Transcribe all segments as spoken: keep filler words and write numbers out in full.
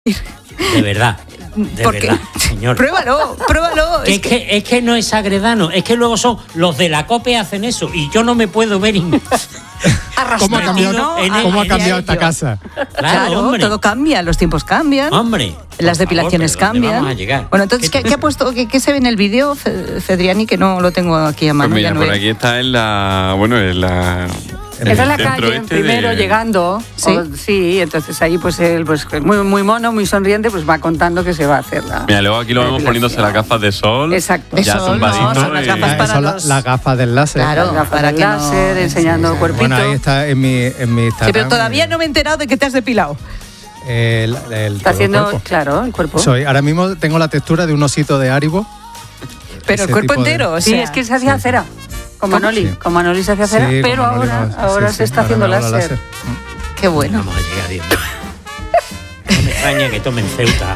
De verdad. De Porque, verdad, señor. Pruébalo, pruébalo. Que es, que, es que no es agredano, es que luego son los de la COPE hacen eso y yo no me puedo ver in... ¿Cómo ha cambiado, ¿no? en el, ¿cómo ha en cambiado el, esta casa? Claro, Claro, hombre. todo cambia, los tiempos cambian. Hombre. Las depilaciones favor, cambian. vamos a llegar? Bueno, entonces, ¿qué, ¿qué ha puesto? ¿Qué, ¿Qué se ve en el vídeo, Cedriani? Que no lo tengo aquí a mano. Pues mira, ya no por veo. aquí está en la... Bueno, en la... Esa es la centro calle, este primero de... llegando. ¿Sí? O, sí, entonces ahí pues él, pues muy, muy mono, muy sonriente, pues va contando que se va a hacer la... Mira, luego aquí lo vemos poniéndose las gafas de sol. Exacto. De Ya sol, tumbadito. no, son las y- gafas para Son la- los- las gafas del láser. Claro. Las gafas para del que no- láser, enseñando sí, cuerpito. Bueno, ahí está en mi, en mi Instagram. Sí, pero todavía no me he enterado de que te has depilado. El, el, Está todo el haciendo, cuerpo. claro, el cuerpo. Soy, ahora mismo tengo la textura de un osito de Haribo. Pero el Ese cuerpo tipo de- entero, o Sí, sea, es que se hacía sí. cera. Con Manoli, Sí. con Manoli se hacía cera, Sí, pero como no ahora, le- sí, ahora sí, se está ahora haciendo me hago la láser. qué bueno. Vamos a llegar, Dios mío. No me extraña que tomen Ceuta.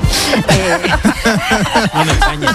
No me extraña.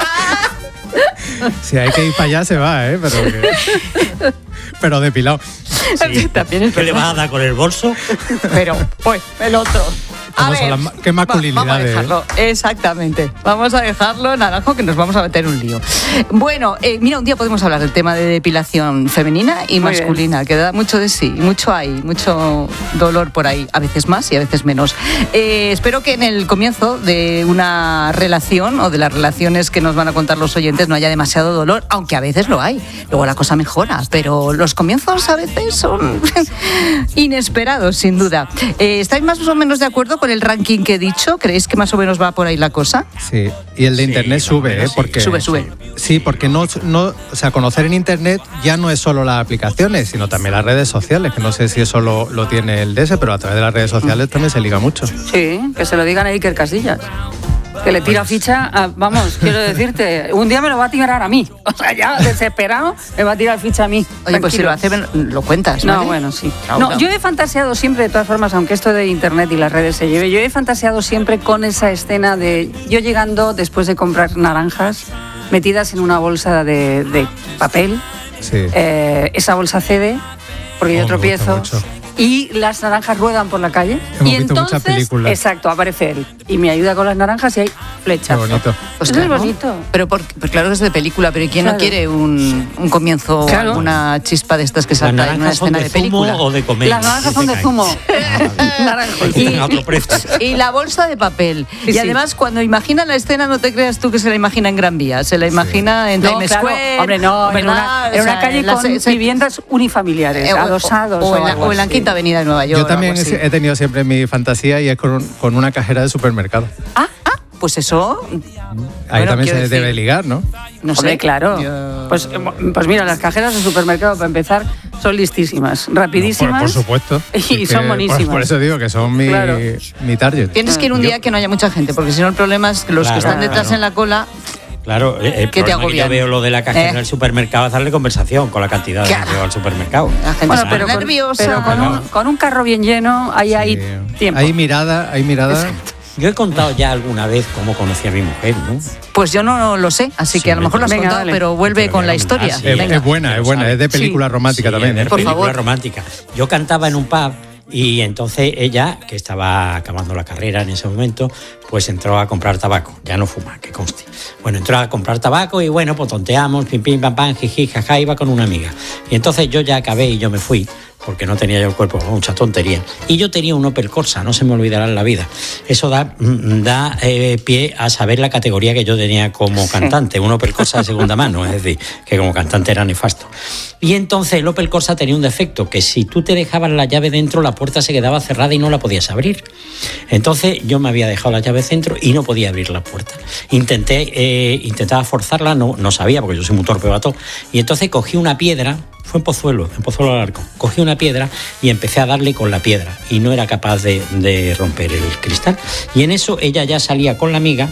Si hay que ir para allá se va, ¿eh? Pero, que- pero depilado. Sí. También es ¿Qué le verdad. vas a dar con el bolso? Pero, pues, el otro. A ¿Cómo son ver, las ma- qué masculinidades, va- vamos a dejarlo, exactamente. Vamos a dejarlo, Naranjo, que nos vamos a meter en un lío. Bueno, eh, mira, un día podemos hablar del tema de depilación femenina y Muy masculina, que da mucho de sí, mucho hay, mucho dolor por ahí, a veces más y a veces menos. Eh, espero que en el comienzo de una relación o de las relaciones que nos van a contar los oyentes no haya demasiado dolor, aunque a veces lo hay. Luego la cosa mejora, pero los comienzos a veces son inesperados, sin duda. Eh, ¿Estáis más o menos de acuerdo con el ranking que he dicho? ¿Creéis que más o menos va por ahí la cosa? Sí, y el de Sí, internet más o sube, menos ¿eh? sí. Porque, Sube, sube. Sí, porque no, no, o sea, conocer en internet ya no es solo las aplicaciones, sino también las redes sociales, que no sé si eso lo, lo tiene el D S, pero a través de las redes sociales también se liga mucho. Sí, que se lo digan a Iker Casillas. Que le tira ficha, a- vamos, quiero decirte, un día me lo va a tirar a mí. O sea, ya desesperado, me va a tirar ficha a mí. Oye, pues si Tranquilo. lo hace, ven- lo cuentas, No, ¿vale? bueno, sí. Claro, No, claro. yo he fantaseado siempre, de todas formas, aunque esto de internet y las redes se lleve, yo he fantaseado siempre con esa escena de yo llegando después de comprar naranjas, metidas en una bolsa de, de papel, Sí. eh, esa bolsa cede, porque Oh, yo me tropiezo. gusta mucho. Y las naranjas ruedan por la calle. Hemos y visto muchas entonces, películas. exacto, aparece él. Y me ayuda con las naranjas y hay Qué flechazo. bonito. Pues Eso es claro. bonito. Pero por- pues claro que es de película, pero ¿y quién Claro. no quiere un, un comienzo, Claro. alguna chispa de estas que ¿Las salta en una naranjas son escena de de zumo película? o de comer? Las naranjas son de zumo. Naranjas. Y a otro precio. Y la bolsa de papel. Sí, y sí. además, cuando imagina la escena, no te creas tú que se la imagina en Gran Vía, se la imagina en No, Times claro, Square. hombre, no, en una, ¿verdad? en O una sea, calle en la con se- se- viviendas unifamiliares, eh, o- adosados. o, en la, algo o en la así. Quinta Avenida de Nueva York. Yo también algo así. he tenido siempre mi fantasía y es con, un- con una cajera de supermercado. Ah, ah, pues eso. Ahí Bueno, también quiero se decir- debe ligar, ¿no? No Hombre, sé. claro. Yo- Pues, eh, pues mira, las cajeras de supermercado, para empezar, son listísimas, rapidísimas. Por, por supuesto. Y Es que son por- buenísimas. Por, eso digo que son mi, Claro. mi target. Tienes que ir un Yo- día que no haya mucha gente, porque si no el problema es que los Claro, que están detrás claro. en la cola. Claro, el Que te problema es que agobian. yo veo lo de la cajera Eh. del supermercado, es darle conversación con la cantidad de Claro. que lleva al supermercado. La gente Bueno, está pero con, nerviosa. pero con un, con un carro bien lleno, ahí hay Sí. tiempo. Hay mirada, hay mirada. Yo he contado ya alguna vez cómo conocí a mi mujer, ¿no? Pues yo no lo sé, así Sí, que a lo mejor lo has venga, contado, dale. pero vuelve Pero con la venga, historia. ah, sí, Es, Venga. es buena, es buena, es de película Sí. romántica Sí, también. es ¿eh? de Por película favor. romántica. Yo cantaba en un pub y entonces ella, que estaba acabando la carrera en ese momento, pues entró a comprar tabaco. Ya no fuma, que conste. Bueno, entró a comprar tabaco y bueno, pues tonteamos, pim, pim, pam, pam, jiji, jaja, iba con una amiga. Y entonces yo ya acabé y yo me fui, porque no tenía yo el cuerpo, mucha tontería. Y yo tenía un Opel Corsa, no se me olvidará en la vida. Eso da, mm, da eh, pie a saber la categoría que yo tenía como cantante, un Opel Corsa de segunda mano, es decir, que como cantante era nefasto. Y entonces el Opel Corsa tenía un defecto, que si tú te dejabas la llave dentro, la puerta se quedaba cerrada y no la podías abrir. Entonces yo me había dejado la llave dentro y no podía abrir la puerta. Intenté, eh, intentaba forzarla, no, no sabía, porque yo soy muy torpe bato, y entonces cogí una piedra. Fue en Pozuelo, en Pozuelo al Arco. Cogí una piedra y empecé a darle con la piedra y no era capaz de, de romper el cristal. Y en eso ella ya salía con la amiga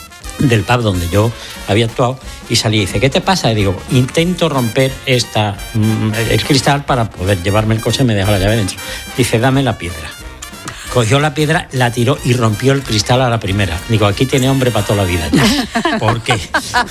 del pub donde yo había actuado y salía y dice, ¿qué te pasa? Y digo, intento romper esta, mm, el cristal para poder llevarme el coche y me dejo la llave dentro. Dice, dame la piedra. cogió la piedra, la tiró y rompió el cristal a la primera. Digo, aquí tiene hombre para toda la vida ya. Porque,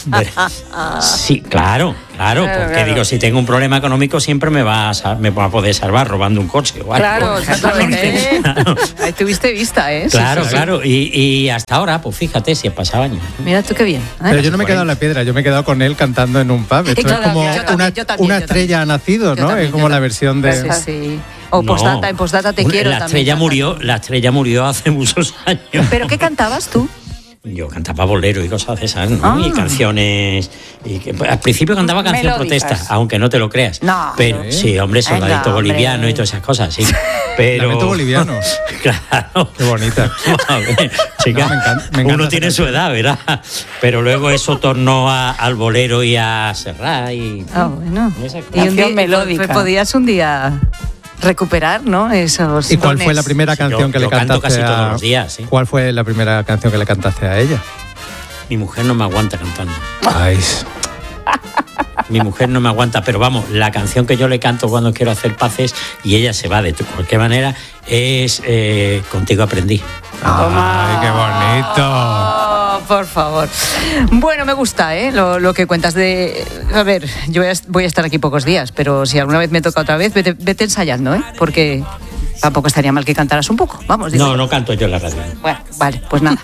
sí, claro, claro, porque claro, claro. digo, si tengo un problema económico siempre me va a, me va a poder salvar robando un coche o algo. Claro, exactamente. Claro. Ahí tuviste vista, ¿eh? Claro, Sí, sí, sí. claro. Y, y hasta ahora, pues fíjate, si ha pasado años. Mira tú qué bien. Pero yo no me he quedado en la piedra, yo me he quedado con él cantando en un pub. Esto Yo es como también, yo también, una, yo también, una yo estrella ha nacido, Yo ¿no? también, es como yo la también. versión de... Sí, sí. O No. postdata, en postdata te Una- quiero La también. estrella canta. murió, la estrella murió hace muchos años. ¿Pero qué cantabas tú? Yo cantaba bolero y cosas de esas, ¿no? Ah. Y canciones. Y que, al principio cantaba canción Melódicas. protesta, aunque no te lo creas. No. Pero ¿Sí? sí, hombre, soldadito Venga, hombre. boliviano y todas esas cosas, sí. Pero. Lamento boliviano. Claro. Qué bonita. A ver, chica, No, me encanta- me encanta uno esa tiene su edad, ¿verdad? Pero luego eso tornó a- al bolero y a Serrat y. Ah, bueno. Esa- Y un Canción día, melódica. pues, podías un día recuperar, ¿no? Esos ¿Y cuál dones. fue la primera Sí, canción yo- que le yo canto cantaste casi a... todos los días, sí. ¿Cuál fue la primera canción que le cantaste a ella? Mi mujer no me aguanta cantando. Ay, Mi mujer no me aguanta, pero vamos, la canción que yo le canto cuando quiero hacer paces y ella se va de tu- cualquier manera es eh, Contigo aprendí. ay, qué bonito. Oh, por favor. Bueno, me gusta, ¿eh? Lo, lo que cuentas de... A ver, yo voy a, voy a estar aquí pocos días, pero si alguna vez me toca otra vez, vete, vete ensayando, ¿eh? Porque tampoco estaría mal que cantaras un poco. Vamos, digo. No, no canto yo en la radio. Bueno, vale, pues nada.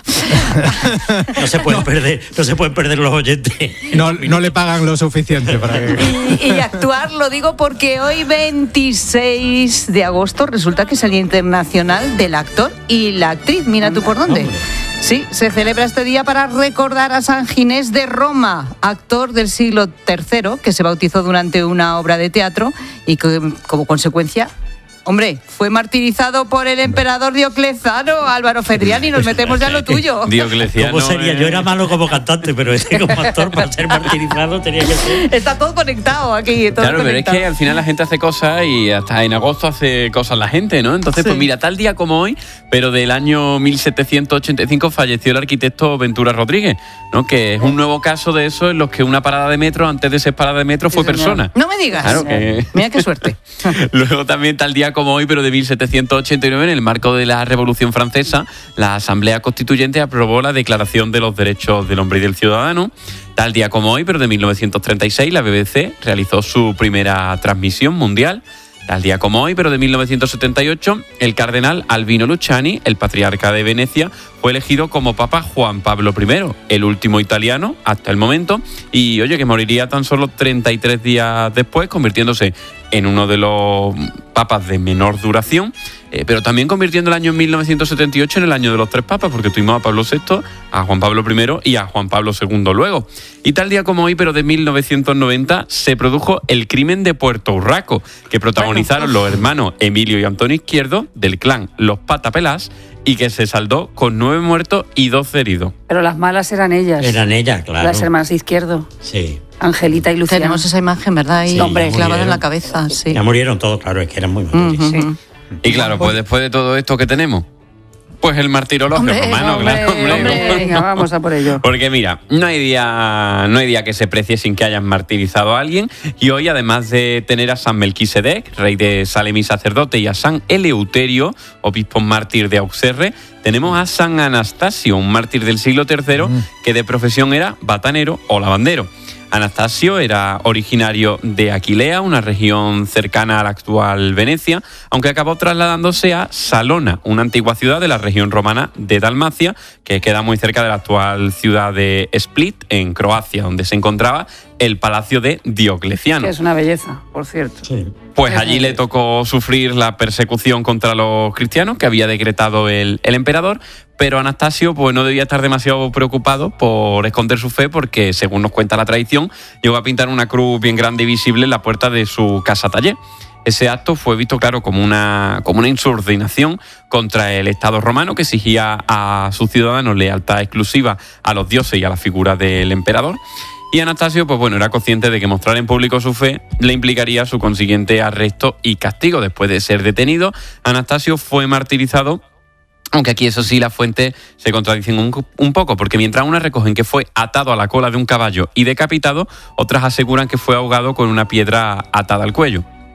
No se pueden perder, no se pueden perder los oyentes. No, no le pagan lo suficiente para que... Y, y actuar lo digo porque hoy veintiséis de agosto resulta que es el Día Internacional del Actor y la Actriz. Mira tú por dónde. Hombre. Sí, se celebra este día para recordar a San Ginés de Roma, actor del siglo tercero, que se bautizó durante una obra de teatro y que, como consecuencia, hombre, fue martirizado por el emperador Diocleciano. Álvaro Ferriani, nos metemos ya en lo tuyo. Diocleciano. ¿Cómo sería? eh, Yo era malo como cantante, pero ese como actor para ser martirizado tenía que ser. Está todo conectado aquí. Todo Claro, pero es conectado. que al final la gente hace cosas y hasta en agosto hace cosas la gente, ¿no? Entonces, Sí. pues mira, tal día como hoy, pero del año mil setecientos ochenta y cinco falleció el arquitecto Ventura Rodríguez, ¿no? Que es un nuevo caso de eso en los que una parada de metro, antes de ser parada de metro, fue señor. persona. No me digas. Claro que- Mira qué suerte. Luego también tal día como hoy, pero de mil setecientos ochenta y nueve, en el marco de la Revolución Francesa, la Asamblea Constituyente aprobó la Declaración de los Derechos del Hombre y del Ciudadano. Tal día como hoy, pero de mil novecientos treinta y seis, la B B C realizó su primera transmisión mundial. Tal día como hoy, pero de mil novecientos setenta y ocho, el cardenal Albino Luciani, el patriarca de Venecia, fue elegido como Papa Juan Pablo primero, el último italiano hasta el momento, y oye, que moriría tan solo treinta y tres días después, convirtiéndose en uno de los papas de menor duración, eh, pero también convirtiendo el año mil novecientos setenta y ocho en el año de los tres papas, porque tuvimos a Pablo sexto, a Juan Pablo primero y a Juan Pablo segundo luego. Y tal día como hoy, pero de mil novecientos noventa, se produjo el crimen de Puerto Urraco, que protagonizaron los hermanos Emilio y Antonio Izquierdo, del clan Los Patapelás, y que se saldó con nueve muertos y doce heridos. Pero las malas eran ellas. Eran ellas, claro. Las hermanas Izquierdo. Sí. Angelita y Luciana. Tenemos esa imagen, ¿verdad? Ahí Sí, hombre, clavada en murieron. la cabeza, sí. Ya murieron todos, claro, es que eran muy mayores. Ujú. Sí. Y claro, pues después de todo esto que tenemos, pues el martirologio Hombre, romano, Hombre, claro, hombre. hombre, venga, vamos a por ello. Porque mira, no hay día, no hay día que se precie sin que hayan martirizado a alguien. Y hoy, además de tener a San Melquisedec, rey de Salem y sacerdote, y a San Eleuterio, obispo mártir de Auxerre, tenemos a San Anastasio, un mártir del siglo tercero, que de profesión era batanero o lavandero. Anastasio era originario de Aquilea, una región cercana a la actual Venecia, aunque acabó trasladándose a Salona, una antigua ciudad de la región romana de Dalmacia, que queda muy cerca de la actual ciudad de Split, en Croacia, donde se encontraba el palacio de Diocleciano. Que es una belleza, por cierto. Sí. Pues allí le tocó sufrir la persecución contra los cristianos que había decretado el, el emperador, pero Anastasio pues no debía estar demasiado preocupado por esconder su fe porque, según nos cuenta la tradición, llegó a pintar una cruz bien grande y visible en la puerta de su casa taller. Ese acto fue visto, claro, como una, como una insubordinación contra el Estado romano que exigía a sus ciudadanos lealtad exclusiva a los dioses y a la figura del emperador. Y Anastasio, pues bueno, era consciente de que mostrar en público su fe le implicaría su consiguiente arresto y castigo. Después de ser detenido, Anastasio fue martirizado, aunque aquí eso sí las fuentes se contradicen un, un poco, porque mientras unas recogen que fue atado a la cola de un caballo y decapitado, otras aseguran que fue ahogado con una piedra atada al cuello.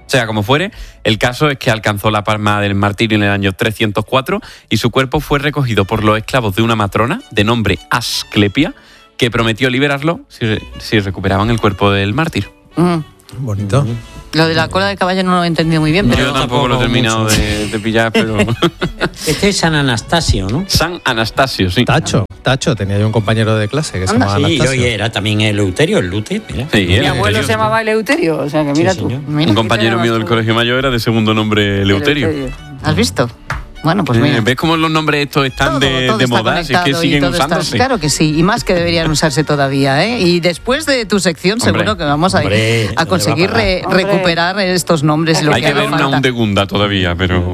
Sea como fuere, el caso es que alcanzó la palma del martirio en el año trescientos cuatro y su cuerpo fue recogido por los esclavos de una matrona de nombre Asclepia, que prometió liberarlo si, si recuperaban el cuerpo del mártir. Mm. Bonito. Lo de la cola de caballo no lo he entendido muy bien, pero... Yo tampoco lo he terminado de, de pillar, pero... Este es San Anastasio, ¿no? San Anastasio, sí. Tacho, Tacho, tenía yo un compañero de clase que se Anda, llamaba Sí, Anastasio. y era también Eleuterio, el Lute, mira. Sí, Mi el abuelo Eleuterio. se llamaba Eleuterio, o sea que mira Sí, tú. señor. Mira, Un compañero ¿qué te mío del llamas tú? colegio mayor era de segundo nombre Eleuterio. ¿Has visto? Bueno, pues mira. Eh, ¿Ves cómo los nombres estos están Todo, de, todo de está moda? Si es que conectado y siguen todo está- usándose. Claro que sí, y más que deberían usarse todavía, ¿eh? Y después de tu sección Hombre. seguro que vamos a, Hombre, a conseguir ¿dónde va a re- parar? Hombre. recuperar estos nombres y lo Hay que que haga ver una falta. undegunda todavía, pero...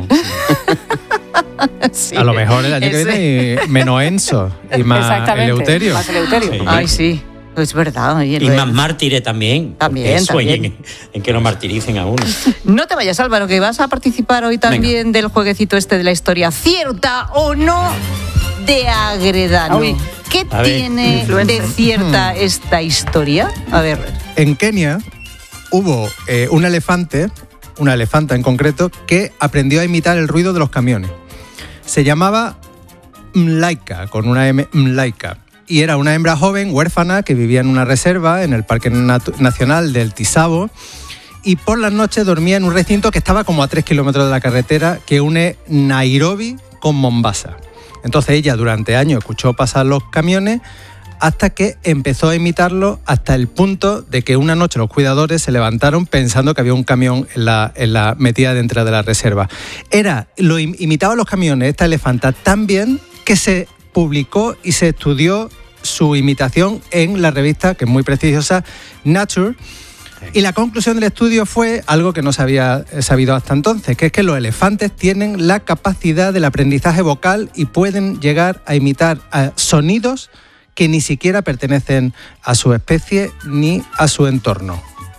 Sí. A lo mejor el año que Ese- viene y menos Enzo y más Exactamente, Eleuterio. más Eleuterio. Sí. Ay, sí, es verdad. oye, Y lo- más mártires también. También, porque eso, también. oye, En, en que lo martiricen a uno. No te vayas, Álvaro, que vas a participar hoy también del jueguecito este de la historia cierta o no de Agredano. Uy. ¿Qué A ver. tiene Influencer. de cierta esta historia? A ver, En Kenia hubo eh, un elefante, una elefanta en concreto, que aprendió a imitar el ruido de los camiones. Se llamaba Mlaika, con una M, Mlaika. Y era una hembra joven, huérfana, que vivía en una reserva en el Parque Natu- Nacional del Tisabo. Y por las noches dormía en un recinto que estaba como a tres kilómetros de la carretera que une Nairobi con Mombasa. Entonces ella durante años escuchó pasar los camiones hasta que empezó a imitarlo hasta el punto de que una noche los cuidadores se levantaron pensando que había un camión en la, en la metida dentro de la reserva. Era, lo im- imitaba los camiones esta elefanta tan bien que se publicó y se estudió su imitación en la revista, que es muy prestigiosa, Nature. Y la conclusión del estudio fue algo que no se había sabido hasta entonces, que es que los elefantes tienen la capacidad del aprendizaje vocal y pueden llegar a imitar a sonidos que ni siquiera pertenecen a su especie ni a su entorno.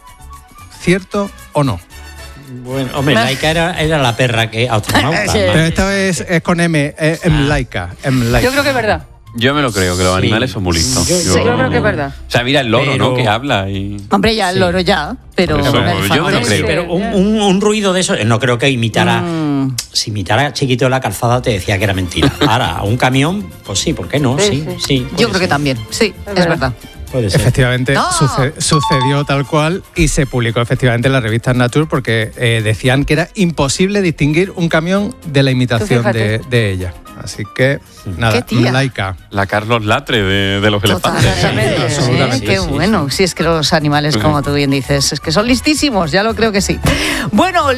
¿Cierto o no? Bueno, hombre, Laika era, era la perra que astronauta. Sí. Pero esta vez es con M, es Mlaika. Mlaika. Yo creo que es verdad. Yo me lo creo, que los Sí. animales son muy listos. Yo- Sí, yo creo que es verdad. O sea, mira el loro, Pero- ¿no? Que habla y... hombre, ya el Sí. loro ya, pero... Por eso, un yo me lo elefante- creo. Pero un, un- un ruido de eso, no creo que imitara. Mm. Si imitara Chiquito de la Calzada, te decía que era mentira. Ahora, a un camión, pues sí, ¿por qué no? Sí, Sí, sí. sí. Yo puede creo que ser, también, sí, es verdad. verdad. Puede ser. Efectivamente, ¡No! suce- sucedió tal cual y se publicó efectivamente en la revista Nature porque eh, decían que era imposible distinguir un camión de la imitación Tú de, fíjate. de ella. Así que, nada, ¡Qué tía! Mlaika. La Carlos Latre de, de los elefantes. Totalmente. Sí, absolutamente. qué Sí, sí, bueno. sí. Si es que los animales, como tú bien dices, es que son listísimos, ya lo creo que sí. Bueno,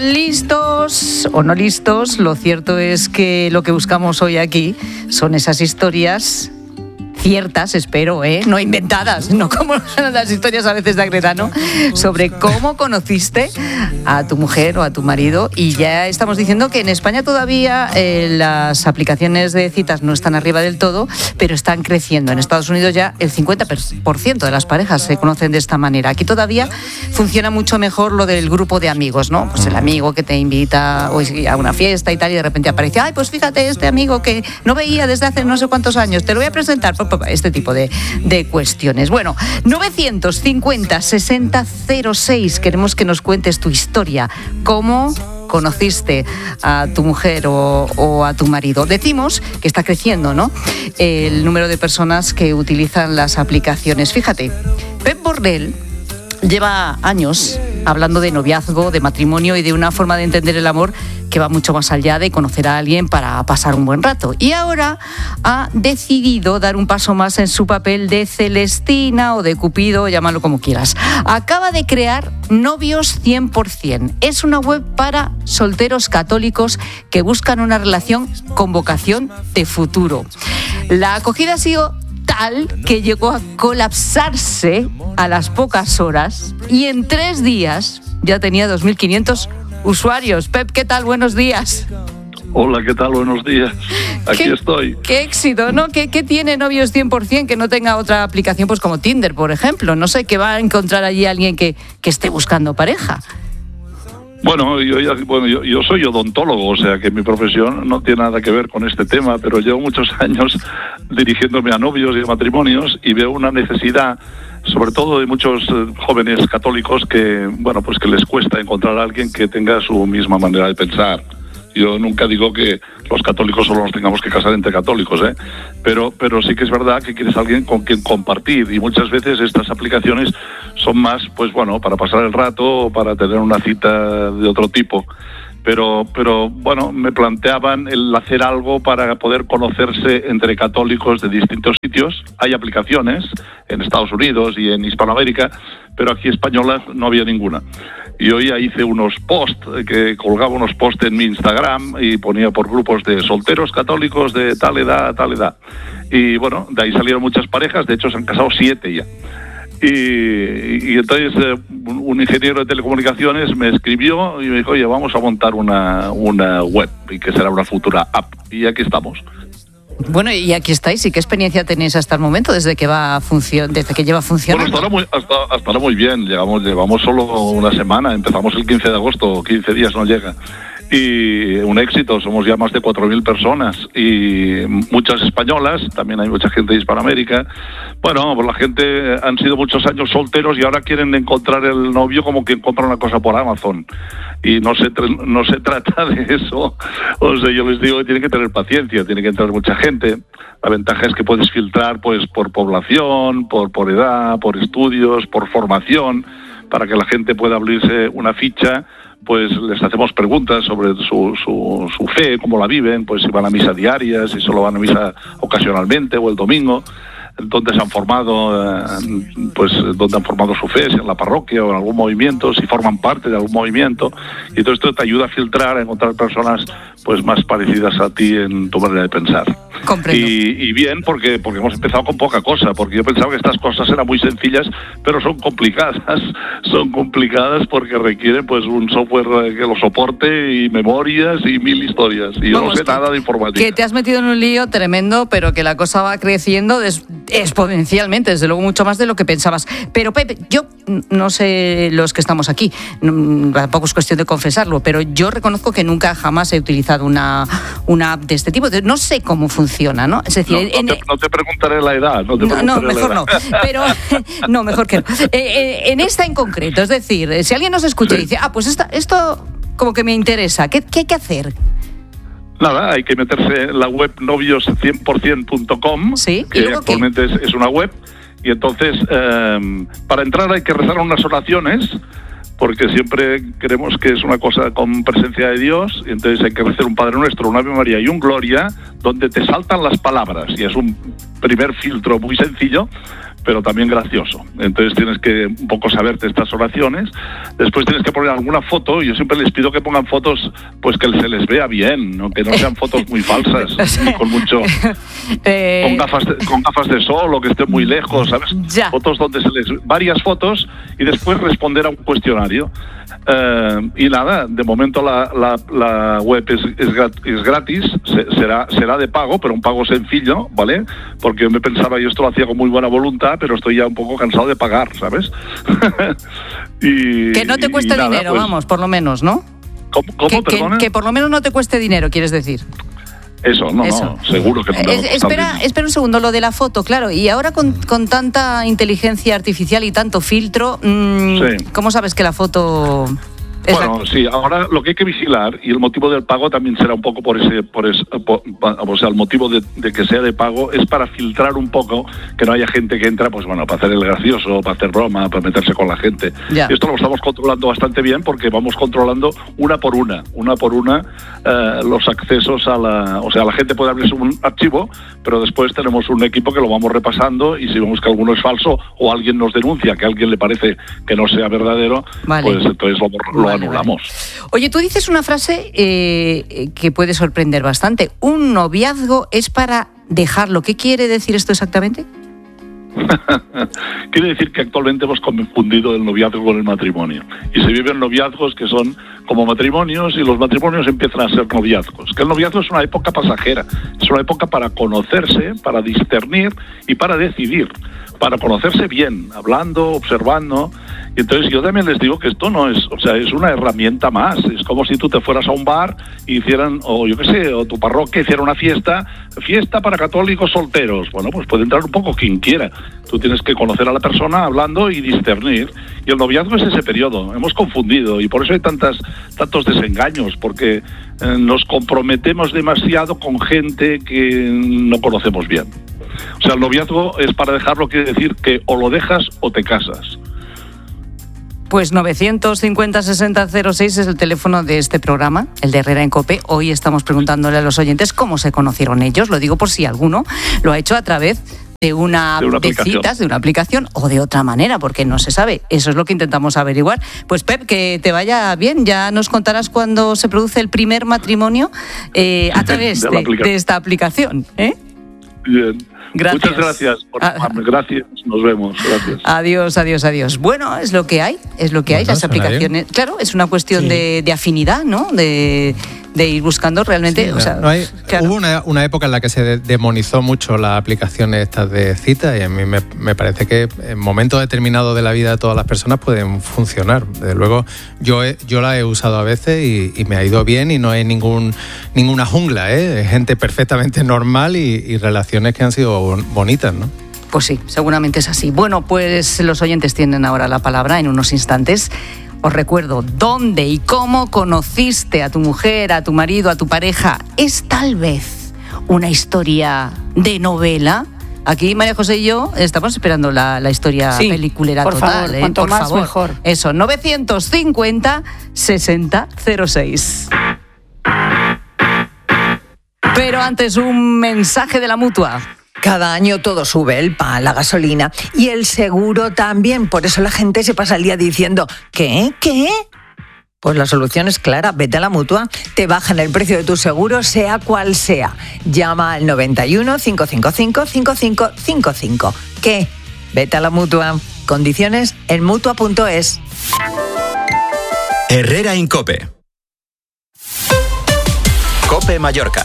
listos o no listos, lo cierto es que lo que buscamos hoy aquí son esas historias ciertas, espero, ¿eh? No inventadas, no como las historias a veces de Agredano, sobre cómo conociste a tu mujer o a tu marido. Y ya estamos diciendo que en España todavía eh, las aplicaciones de citas no están arriba del todo, pero están creciendo. En Estados Unidos ya el cincuenta por ciento de las parejas se conocen de esta manera. Aquí todavía funciona mucho mejor lo del grupo de amigos, ¿no? Pues el amigo que te invita o a una fiesta y tal, y de repente aparece, ay, pues fíjate, este amigo que no veía desde hace no sé cuántos años, te lo voy a presentar. Este tipo de, de cuestiones. Bueno, novecientos cincuenta sesenta cero seis, queremos que nos cuentes tu historia. ¿Cómo conociste a tu mujer o, o a tu marido? Decimos que está creciendo, ¿no?, el número de personas que utilizan las aplicaciones. Fíjate, Pep Borrell lleva años hablando de noviazgo, de matrimonio y de una forma de entender el amor que va mucho más allá de conocer a alguien para pasar un buen rato. Y ahora ha decidido dar un paso más en su papel de Celestina o de Cupido, llámalo como quieras. Acaba de crear Novios cien por ciento. Es una web para solteros católicos que buscan una relación con vocación de futuro. La acogida ha sido tal que llegó a colapsarse a las pocas horas y en tres días ya tenía dos mil quinientos usuarios. Pep, ¿qué tal? Buenos días. Hola, ¿qué tal? Buenos días. Aquí ¿Qué, estoy. Qué éxito, ¿no? ¿Qué, qué tiene Novios cien por ciento que no tenga otra aplicación pues como Tinder, por ejemplo? No sé, que va a encontrar allí alguien que, que esté buscando pareja. Bueno, yo, ya, bueno yo, yo soy odontólogo, o sea que mi profesión no tiene nada que ver con este tema, pero llevo muchos años dirigiéndome a novios y a matrimonios y veo una necesidad, sobre todo de muchos jóvenes católicos, que bueno, pues que les cuesta encontrar a alguien que tenga su misma manera de pensar. Yo nunca digo que los católicos solo nos tengamos que casar entre católicos, ¿eh? Pero, pero sí que es verdad que quieres alguien con quien compartir, y muchas veces estas aplicaciones son más, pues bueno, para pasar el rato o para tener una cita de otro tipo. Pero, pero bueno, me planteaban el hacer algo para poder conocerse entre católicos de distintos sitios. Hay aplicaciones en Estados Unidos y en Hispanoamérica, pero aquí españolas no había ninguna. Y hoy hice unos posts, que colgaba unos posts en mi Instagram y ponía por grupos de solteros católicos de tal edad, tal edad. Y bueno, de ahí salieron muchas parejas, de hecho se han casado siete ya. Y, y entonces eh, un ingeniero de telecomunicaciones me escribió y me dijo, oye, vamos a montar una, una web, y que será una futura app. Y aquí estamos. Bueno, y aquí estáis. ¿Y qué experiencia tenéis hasta el momento desde que va funcio- desde que lleva funcionando? Bueno, hasta ahora muy, hasta, hasta ahora muy bien. Llegamos, llevamos solo una semana. Empezamos el quince de agosto, quince días no llega. Y un éxito, somos ya más de cuatro mil personas y muchas españolas, también hay mucha gente de Hispanoamérica. Bueno, pues la gente han sido muchos años solteros y ahora quieren encontrar el novio como quien compra una cosa por Amazon. Y no se, tr- no se trata de eso. O sea, yo les digo que tienen que tener paciencia, tiene que entrar mucha gente. La ventaja es que puedes filtrar pues por población, por, por edad, por estudios, por formación, para que la gente pueda abrirse una ficha. Pues les hacemos preguntas sobre su, su, su fe, cómo la viven, pues si van a misa diaria, si solo van a misa ocasionalmente o el domingo, dónde se han formado, pues dónde han formado su fe, si en la parroquia o en algún movimiento, si forman parte de algún movimiento, y todo esto te ayuda a filtrar, a encontrar personas pues más parecidas a ti en tu manera de pensar. Comprendo. Y, y bien, porque porque hemos empezado con poca cosa, porque yo pensaba que estas cosas eran muy sencillas, pero son complicadas, son complicadas porque requieren pues un software que lo soporte y memorias y mil historias, y yo Vamos, no sé que, nada de informática. Que te has metido en un lío tremendo, pero que la cosa va creciendo des- exponencialmente, desde luego mucho más de lo que pensabas. Pero Pepe, yo no sé los que estamos aquí, no, tampoco es cuestión de confesarlo, pero yo reconozco que nunca jamás he utilizado una, una app de este tipo. No sé cómo funciona, ¿no? Es decir, no, en, no, te, no te preguntaré la edad. No, te no, no preguntaré mejor la no. edad. Pero, no, mejor que no. Eh, eh, en esta en concreto, es decir, si alguien nos escucha y dice, ah, pues esta, esto como que me interesa, ¿qué, qué hay que hacer? Nada, hay que meterse en la web novios cien por cien punto com, ¿Sí? que actualmente es, es una web, y entonces eh, para entrar hay que rezar unas oraciones, porque siempre creemos que es una cosa con presencia de Dios, y entonces hay que rezar un Padre Nuestro, un Ave María y un Gloria, donde te saltan las palabras, y es un primer filtro muy sencillo, pero también gracioso. Entonces tienes que un poco saberte estas oraciones. Después tienes que poner alguna foto. Yo siempre les pido que pongan fotos pues que se les vea bien, ¿no? Que no sean fotos muy falsas, ni con mucho eh... con gafas de, con gafas de sol o que estén muy lejos, ¿sabes? Ya. Fotos donde se les varias fotos y después responder a un cuestionario. Uh, y nada, de momento la, la, la web es, es, grat- es gratis, se, será, será de pago, pero un pago sencillo, ¿vale? Porque yo me pensaba, yo esto lo hacía con muy buena voluntad, pero estoy ya un poco cansado de pagar, ¿sabes? y, que no te cueste nada, dinero, pues, vamos, por lo menos, ¿no? ¿Cómo, cómo que, perdona? que, que por lo menos no te cueste dinero, quieres decir. Eso, no, Eso. no, seguro que no. Eh, espera, espera un segundo, lo de la foto, claro. Y ahora con, con tanta inteligencia artificial y tanto filtro, mmm, sí. ¿cómo sabes que la foto... Bueno, sí, ahora lo que hay que vigilar, y el motivo del pago también será un poco por ese, por ese, por, o sea, el motivo de, de que sea de pago es para filtrar un poco, que no haya gente que entra, pues bueno, para hacer el gracioso, para hacer broma, para meterse con la gente. Ya. Esto lo estamos controlando bastante bien porque vamos controlando una por una, una por una eh, los accesos a la, o sea, la gente puede abrirse un archivo, pero después tenemos un equipo que lo vamos repasando y si vemos que alguno es falso o alguien nos denuncia que a alguien le parece que no sea verdadero, vale. pues entonces lo, lo vale. anulamos. Oye, tú dices una frase eh, que puede sorprender bastante. Un noviazgo es para dejarlo. ¿Qué quiere decir esto exactamente? Quiere decir que actualmente hemos confundido el noviazgo con el matrimonio y se viven noviazgos que son como matrimonios y los matrimonios empiezan a ser noviazgos. Que el noviazgo es una época pasajera, es una época para conocerse, para discernir y para decidir. para conocerse bien, hablando, observando. Y entonces yo también les digo que esto no es, o sea, es una herramienta más. Es como si tú te fueras a un bar y hicieran, o yo qué sé, o tu parroquia hiciera una fiesta, fiesta para católicos solteros. Bueno, pues puede entrar un poco quien quiera. Tú tienes que conocer a la persona hablando y discernir. Y el noviazgo es ese periodo. Hemos confundido y por eso hay tantas, tantos desengaños, porque eh, nos comprometemos demasiado con gente que no conocemos bien. O sea, el noviazgo es para dejarlo, quiere decir que o lo dejas o te casas. Pues novecientos cincuenta sesenta cero seis es el teléfono de este programa, el de Herrera en COPE. Hoy estamos preguntándole a los oyentes cómo se conocieron ellos. Lo digo por si alguno lo ha hecho a través de una, de, una de citas, de una aplicación o de otra manera, porque no se sabe. Eso es lo que intentamos averiguar. Pues Pep, que te vaya bien. Ya nos contarás cuándo se produce el primer matrimonio eh, a través de, de, de esta aplicación. ¿eh? Bien. Gracias. Muchas gracias por llamarme. Gracias, nos vemos. Gracias. Adiós, adiós, adiós. Bueno, es lo que hay, es lo que hay. Bueno, Las aplicaciones, claro, es una cuestión sí. de, de afinidad, ¿no? De, de ir buscando realmente. Sí, o sea, no hay, claro. Hubo una, una época en la que se de, demonizó mucho las aplicaciones estas de cita y a mí me, me parece que en momentos determinados de la vida de todas las personas pueden funcionar. Desde luego, yo he, yo la he usado a veces y, y me ha ido bien y no hay ningún ninguna jungla, ¿eh? Gente perfectamente normal y, y relaciones que han sido bonitas, ¿no? Pues sí, seguramente es así. Bueno, pues los oyentes tienen ahora la palabra en unos instantes. Os recuerdo, ¿dónde y cómo conociste a tu mujer, a tu marido, a tu pareja? ¿Es tal vez una historia de novela? Aquí María José y yo estamos esperando la, la historia sí, peliculera por total. Favor, ¿eh? Cuanto por más, favor. mejor. Eso, novecientos cincuenta sesenta cero seis. Pero antes un mensaje de la Mutua. Cada año todo sube, el pan, la gasolina y el seguro también. Por eso la gente se pasa el día diciendo, ¿qué? ¿Qué? Pues la solución es clara, vete a la Mutua, te bajan el precio de tu seguro, sea cual sea. Llama al noventa y uno, cincuenta y cinco, cincuenta y cinco cincuenta y cinco. ¿Qué? Vete a la Mutua. Condiciones en mutua punto es. Herrera en COPE. COPE Mallorca.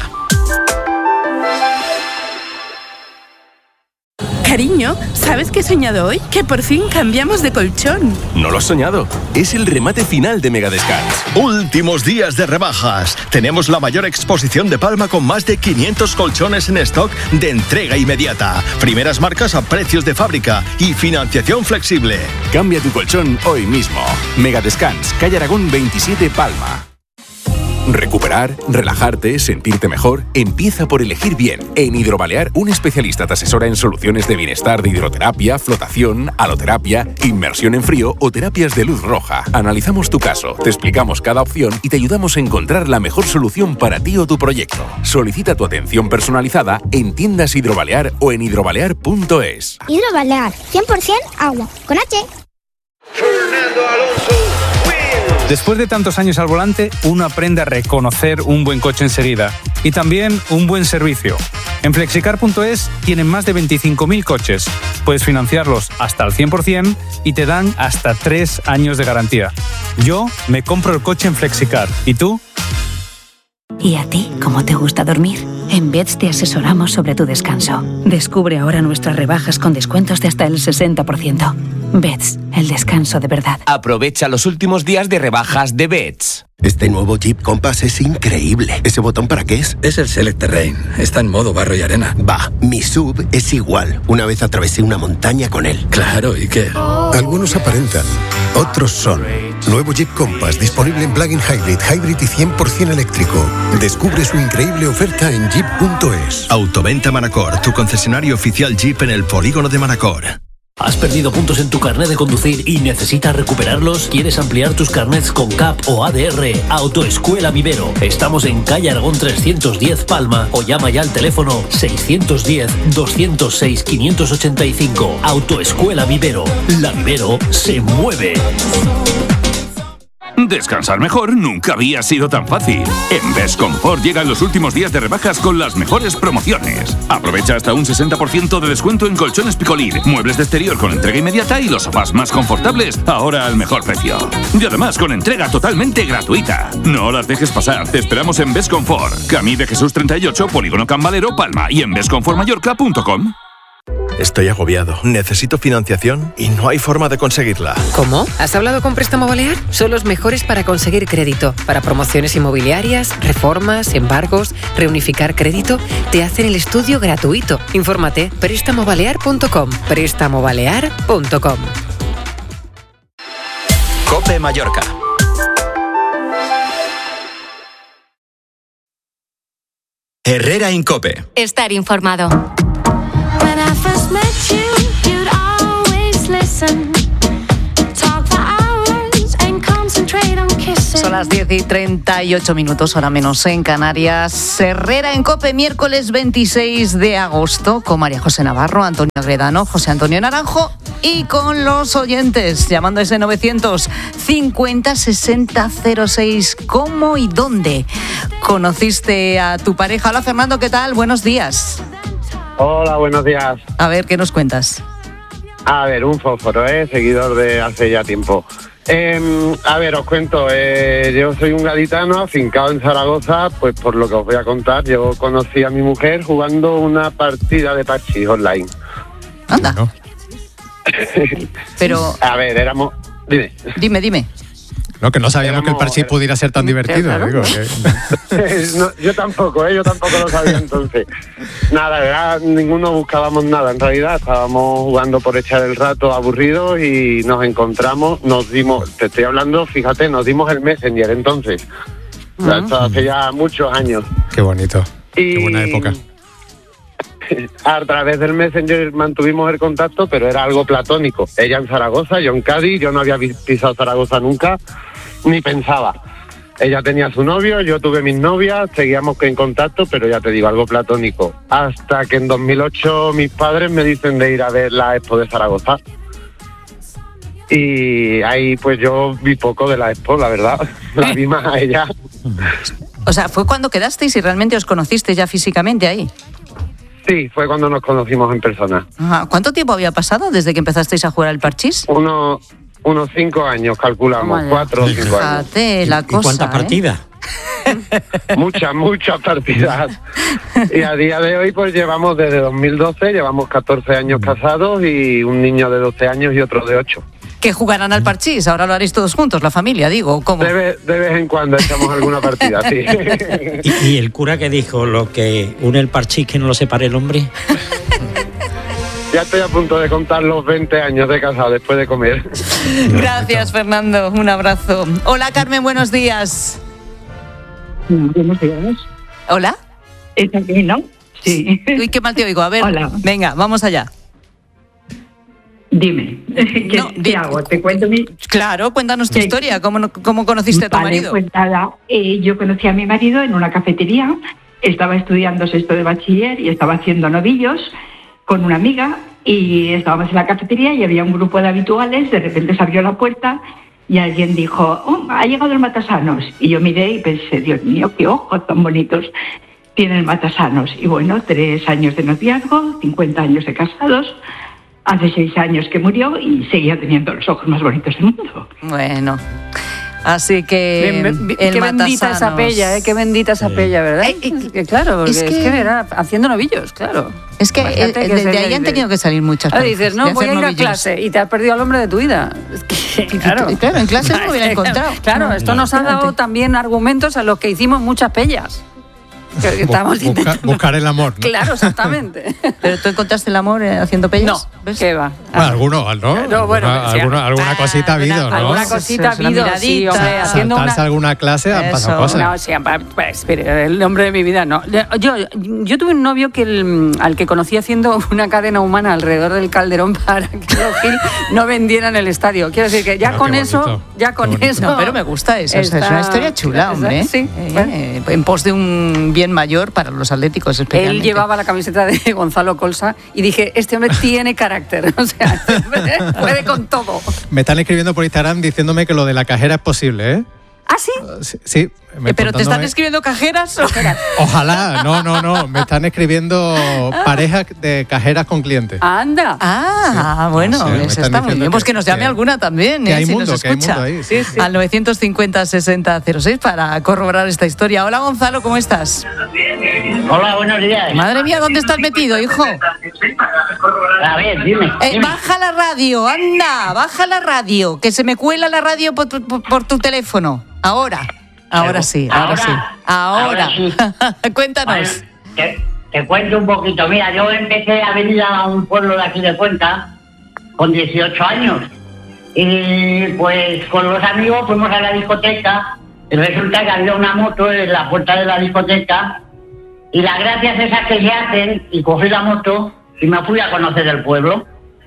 Cariño, ¿sabes qué he soñado hoy? Que por fin cambiamos de colchón. No lo has soñado. Es el remate final de Megadescans. Últimos días de rebajas. Tenemos la mayor exposición de Palma con más de quinientos colchones en stock de entrega inmediata. Primeras marcas a precios de fábrica y financiación flexible. Cambia tu colchón hoy mismo. Megadescans, calle Aragón veintisiete, Palma. Recuperar, relajarte, sentirte mejor, empieza por elegir bien. En Hidrobalear, un especialista te asesora en soluciones de bienestar de hidroterapia, flotación, haloterapia, inmersión en frío o terapias de luz roja. Analizamos tu caso, te explicamos cada opción y te ayudamos a encontrar la mejor solución para ti o tu proyecto. Solicita tu atención personalizada en tiendas Hidrobalear o en hidrobalear punto es. Hidrobalear, cien por ciento agua, con H. Fernando Alonso. Después de tantos años al volante, uno aprende a reconocer un buen coche enseguida y también un buen servicio. En flexicar punto es tienen más de veinticinco mil coches. Puedes financiarlos hasta al cien por ciento y te dan hasta tres años de garantía. Yo me compro el coche en Flexicar. ¿Y tú? ¿Y a ti cómo te gusta dormir? En Beds te asesoramos sobre tu descanso. Descubre ahora nuestras rebajas con descuentos de hasta el sesenta por ciento. Beds, el descanso de verdad. Aprovecha los últimos días de rebajas de Beds. Este nuevo Jeep Compass es increíble. ¿Ese botón para qué es? Es el Select Terrain. Está en modo barro y arena. Va, mi S U V es igual. Una vez atravesé una montaña con él. Claro, ¿y qué? Algunos aparentan, otros son. Nuevo Jeep Compass disponible en plug-in hybrid, hybrid y cien por ciento eléctrico. Descubre su increíble oferta en jeep punto es. Autoventa Manacor, tu concesionario oficial Jeep en el polígono de Manacor. ¿Has perdido puntos en tu carnet de conducir y necesitas recuperarlos? ¿Quieres ampliar tus carnets con C A P o A D R? Autoescuela Vivero. Estamos en calle Aragón trescientos diez, Palma, o llama ya al teléfono seiscientos diez, doscientos seis, quinientos ochenta y cinco. Autoescuela Vivero. La Vivero se mueve. Descansar mejor nunca había sido tan fácil. En Best Comfort llegan los últimos días de rebajas con las mejores promociones. Aprovecha hasta un sesenta por ciento de descuento en colchones Picolín, muebles de exterior con entrega inmediata y los sofás más confortables, ahora al mejor precio. Y además con entrega totalmente gratuita. No las dejes pasar, te esperamos en Best Comfort. Camí de Jesús treinta y ocho, Polígono Can Valero, Palma, y en best comfort mallorca punto com. Estoy agobiado. Necesito financiación y no hay forma de conseguirla. ¿Cómo? ¿Has hablado con Préstamo Balear? Son los mejores para conseguir crédito. Para promociones inmobiliarias, reformas, embargos, reunificar crédito. Te hacen el estudio gratuito. Infórmate. préstamo balear punto com. préstamo balear punto com. COPE Mallorca. Herrera Incope. Estar informado. Son las diez y treinta y ocho minutos, hora menos en Canarias. Herrera en COPE, miércoles veintiséis de agosto, con María José Navarro, Antonio Agredano, José Antonio Naranjo y con los oyentes, llamando a ese novecientos cincuenta sesenta cero seis. ¿Cómo y dónde conociste a tu pareja? Hola, Fernando, ¿qué tal? Buenos días. Hola, buenos días. A ver, ¿qué nos cuentas? A ver, un fósforo, ¿eh? Seguidor de hace ya tiempo. Eh, a ver, os cuento, eh, yo soy un gaditano afincado en Zaragoza, pues por lo que os voy a contar, yo conocí a mi mujer jugando una partida de parchís online. Anda. No. Pero... A ver, éramos... Dime. Dime, dime. No, que no sabíamos éramos, que el parchís pudiera ser tan divertido. Claro. Digo, que... no, yo tampoco, ¿eh? Yo tampoco lo sabía entonces. Nada, ¿verdad? Ninguno buscábamos nada, en realidad. Estábamos jugando por echar el rato aburridos y nos encontramos, nos dimos, te estoy hablando, fíjate, nos dimos el Messenger entonces. Uh-huh. Esto hace ya muchos años. Qué bonito, y... qué buena época. A través del Messenger mantuvimos el contacto, pero era algo platónico. Ella en Zaragoza, yo en Cádiz, yo no había pisado Zaragoza nunca, ni pensaba. Ella tenía su novio, yo tuve mis novias, seguíamos en contacto, pero ya te digo, algo platónico. Hasta que en dos mil ocho mis padres me dicen de ir a ver la Expo de Zaragoza. Y ahí pues yo vi poco de la Expo, la verdad. La vi más a ella. O sea, ¿fue cuando quedasteis y realmente os conocisteis ya físicamente ahí? Sí, fue cuando nos conocimos en persona. Ajá. ¿Cuánto tiempo había pasado desde que empezasteis a jugar al parchís? Uno, unos cinco años, calculamos, Vaya. cuatro o cinco años. Fíjate la cosa, ¿Y cuántas ¿eh? partidas? Muchas, muchas partidas. Y a día de hoy pues llevamos desde dos mil doce, llevamos catorce años casados y un niño de doce años y otro de ocho. Que jugarán al parchís, ahora lo haréis todos juntos, la familia, digo, ¿cómo? De vez, de vez en cuando echamos alguna partida, sí. ¿Y, y el cura que dijo, lo que une el parchís que no lo separe el hombre? Ya estoy a punto de contar los veinte años de casado después de comer. Gracias, Fernando, un abrazo. Hola, Carmen, buenos días. Buenos días. Hola. ¿Es aquí, no? Sí. Uy, qué mal te oigo, a ver. Hola. Venga, vamos allá. Dime, ¿qué, no, ¿qué hago? ¿Te cuento mi...? Claro, cuéntanos tu historia. ¿Cómo, cómo conociste a tu vale, marido? Pues nada, eh, yo conocí a mi marido en una cafetería. Estaba estudiando sexto de bachiller y estaba haciendo novillos con una amiga y estábamos en la cafetería y había un grupo de habituales. De repente se abrió la puerta y alguien dijo, oh, ha llegado el Matasanos. Y yo miré y pensé, Dios mío, qué ojos tan bonitos tiene el Matasanos. Y bueno, tres años de noviazgo, cincuenta años de casados. Hace seis años que murió y seguía teniendo los ojos más bonitos del mundo. Bueno, así que Bien, bien, el qué bendita Matasanos. esa pella, ¿eh? Qué bendita esa sí. pella, ¿verdad? Eh, eh, que, claro, porque es que, es que era haciendo novillos, claro. Es que, eh, que desde ahí han tenido que salir muchas cosas. Dices, no, voy a ir novillos. a clase y te has perdido al hombre de tu vida. Es que, claro. Y, claro, en clase no lo hubiera encontrado. Claro, esto no, nos ha dado también argumentos a los que hicimos muchas pellas. Que estamos Busca, buscar el amor, ¿no? Claro, exactamente. ¿Pero tú encontraste el amor eh, haciendo pellas? No, ¿ves? ¿Qué va? Bueno, alguno, ¿no? no bueno, alguna, sí, alguna, alguna ah, cosita ha habido, ¿no? Alguna cosita ha habido, sí, hombre. Haciendo una... alguna clase han pasado cosas. No, sí, pues, espere, el nombre de mi vida, no. Yo, yo tuve un novio que el, al que conocí haciendo una cadena humana alrededor del Calderón para que los Gil no vendieran el estadio. Quiero decir que ya no, con eso, bonito. ya con eso... No, pero me gusta eso, está, es una historia chula, hombre. Sí, eh, bueno. En pos de un bien mayor para los atléticos especialmente. Él llevaba la camiseta de Gonzalo Colsa y dije, este hombre tiene carácter, o sea, puede con todo. Me están escribiendo por Instagram diciéndome que lo de la cajera es posible, ¿eh? ¿Ah, sí? Uh, sí, sí eh, ¿Pero te están escribiendo cajeras? O... Ojalá, no, no, no. Me están escribiendo parejas de cajeras con clientes. ¡Anda! Ah, sí. bueno, no sé, eso está muy bien. Pues que nos llame que, alguna también, que eh, hay si mundo, nos que hay escucha. mundo ahí. Sí, sí. Al novecientos cincuenta sesenta cero seis para corroborar esta historia. Hola, Gonzalo, ¿cómo estás? Hola, buenos días. Madre mía, ¿dónde estás metido, hijo? A ver, dime. Eh, dime. baja la radio, anda, baja la radio, que se me cuela la radio por tu, por, por tu teléfono. Ahora, ahora sí, ahora, Ahora, sí. Ahora. ahora sí. Cuéntanos. Bueno, te, te cuento un poquito. Mira, yo empecé a venir a un pueblo de aquí de Cuenca con dieciocho años. Y pues con los amigos fuimos a la discoteca y resulta que había una moto en la puerta de la discoteca y las gracias esas que se hacen, y cogí la moto y me fui a conocer el pueblo.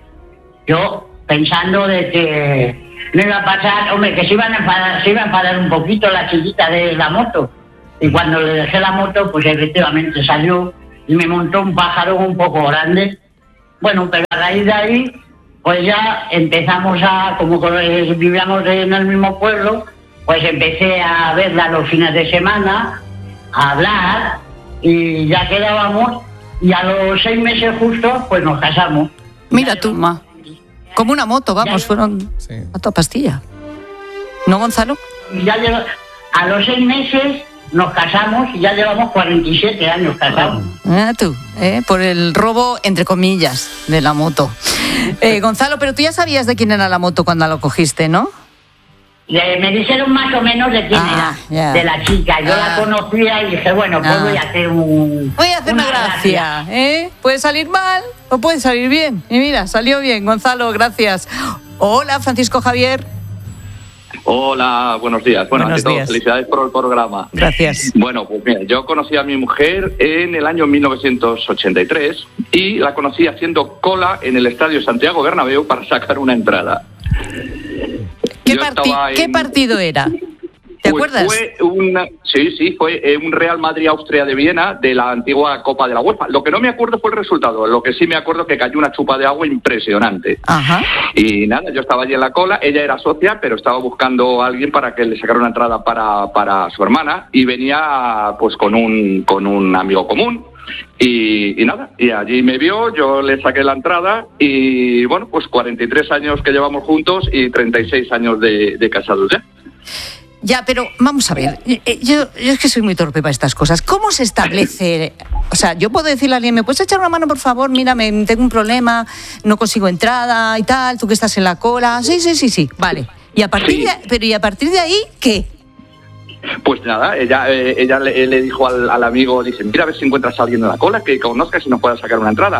Yo pensando de que no iba a pasar, hombre, que se iban a enfadar, se iba a enfadar un poquito la chiquita de la moto. Y cuando le dejé la moto, pues efectivamente salió y me montó un pájaro un poco grande. Bueno, pero a raíz de ahí, pues ya empezamos a, como vivíamos en el mismo pueblo, pues empecé a verla los fines de semana, a hablar, y ya quedábamos, y a los seis meses justo, pues nos casamos. Mira tú, ma. Como una moto, vamos, fueron a toda pastilla. ¿No, Gonzalo? Ya lleva, a los seis meses nos casamos y ya llevamos cuarenta y siete años casados. Ah, tú, eh, por el robo, entre comillas, de la moto. Eh, Gonzalo, pero tú ya sabías de quién era la moto cuando la cogiste, ¿no? Le, me dijeron más o menos de quién Ah, era, ya. de la chica. Yo Ah. la conocía y dije, bueno, pues Ah. voy a hacer un... Voy a hacer una, gracia, ¿eh? Puede salir mal o puede salir bien. Y mira, salió bien, Gonzalo, gracias. Hola, Francisco Javier. Hola, buenos días. Bueno, Buenos ante todo, días. felicidades por el programa. Gracias. Bueno, pues mira, yo conocí a mi mujer en el año mil novecientos ochenta y tres y la conocí haciendo cola en el Estadio Santiago Bernabéu para sacar una entrada. ¿Qué, Yo parti- estaba en- ¿Qué partido era? ¿Te Pues acuerdas? Fue una, sí, sí, fue eh, un Real Madrid-Austria de Viena de la antigua Copa de la UEFA. Lo que no me acuerdo fue el resultado. Lo que sí me acuerdo que cayó una chupa de agua impresionante. Ajá. Y nada, yo estaba allí en la cola, ella era socia, pero estaba buscando a alguien para que le sacara una entrada para, para su hermana y venía pues con un, con un amigo común. Y, y nada, y allí me vio, yo le saqué la entrada y bueno, pues cuarenta y tres años que llevamos juntos y treinta y seis años de, de casados ya. Ya, pero vamos a ver, eh, eh, yo, yo es que soy muy torpe para estas cosas. ¿Cómo se establece? O sea, yo puedo decirle a alguien, ¿me puedes echar una mano, por favor? Mira, me, tengo un problema, no consigo entrada y tal, tú que estás en la cola. Sí, sí, sí, sí, vale. Y a partir de, pero ¿y a partir de ahí qué? Pues nada, ella eh, ella le, le dijo al, al amigo, dice, mira a ver si encuentras a alguien en la cola que conozcas y nos pueda sacar una entrada.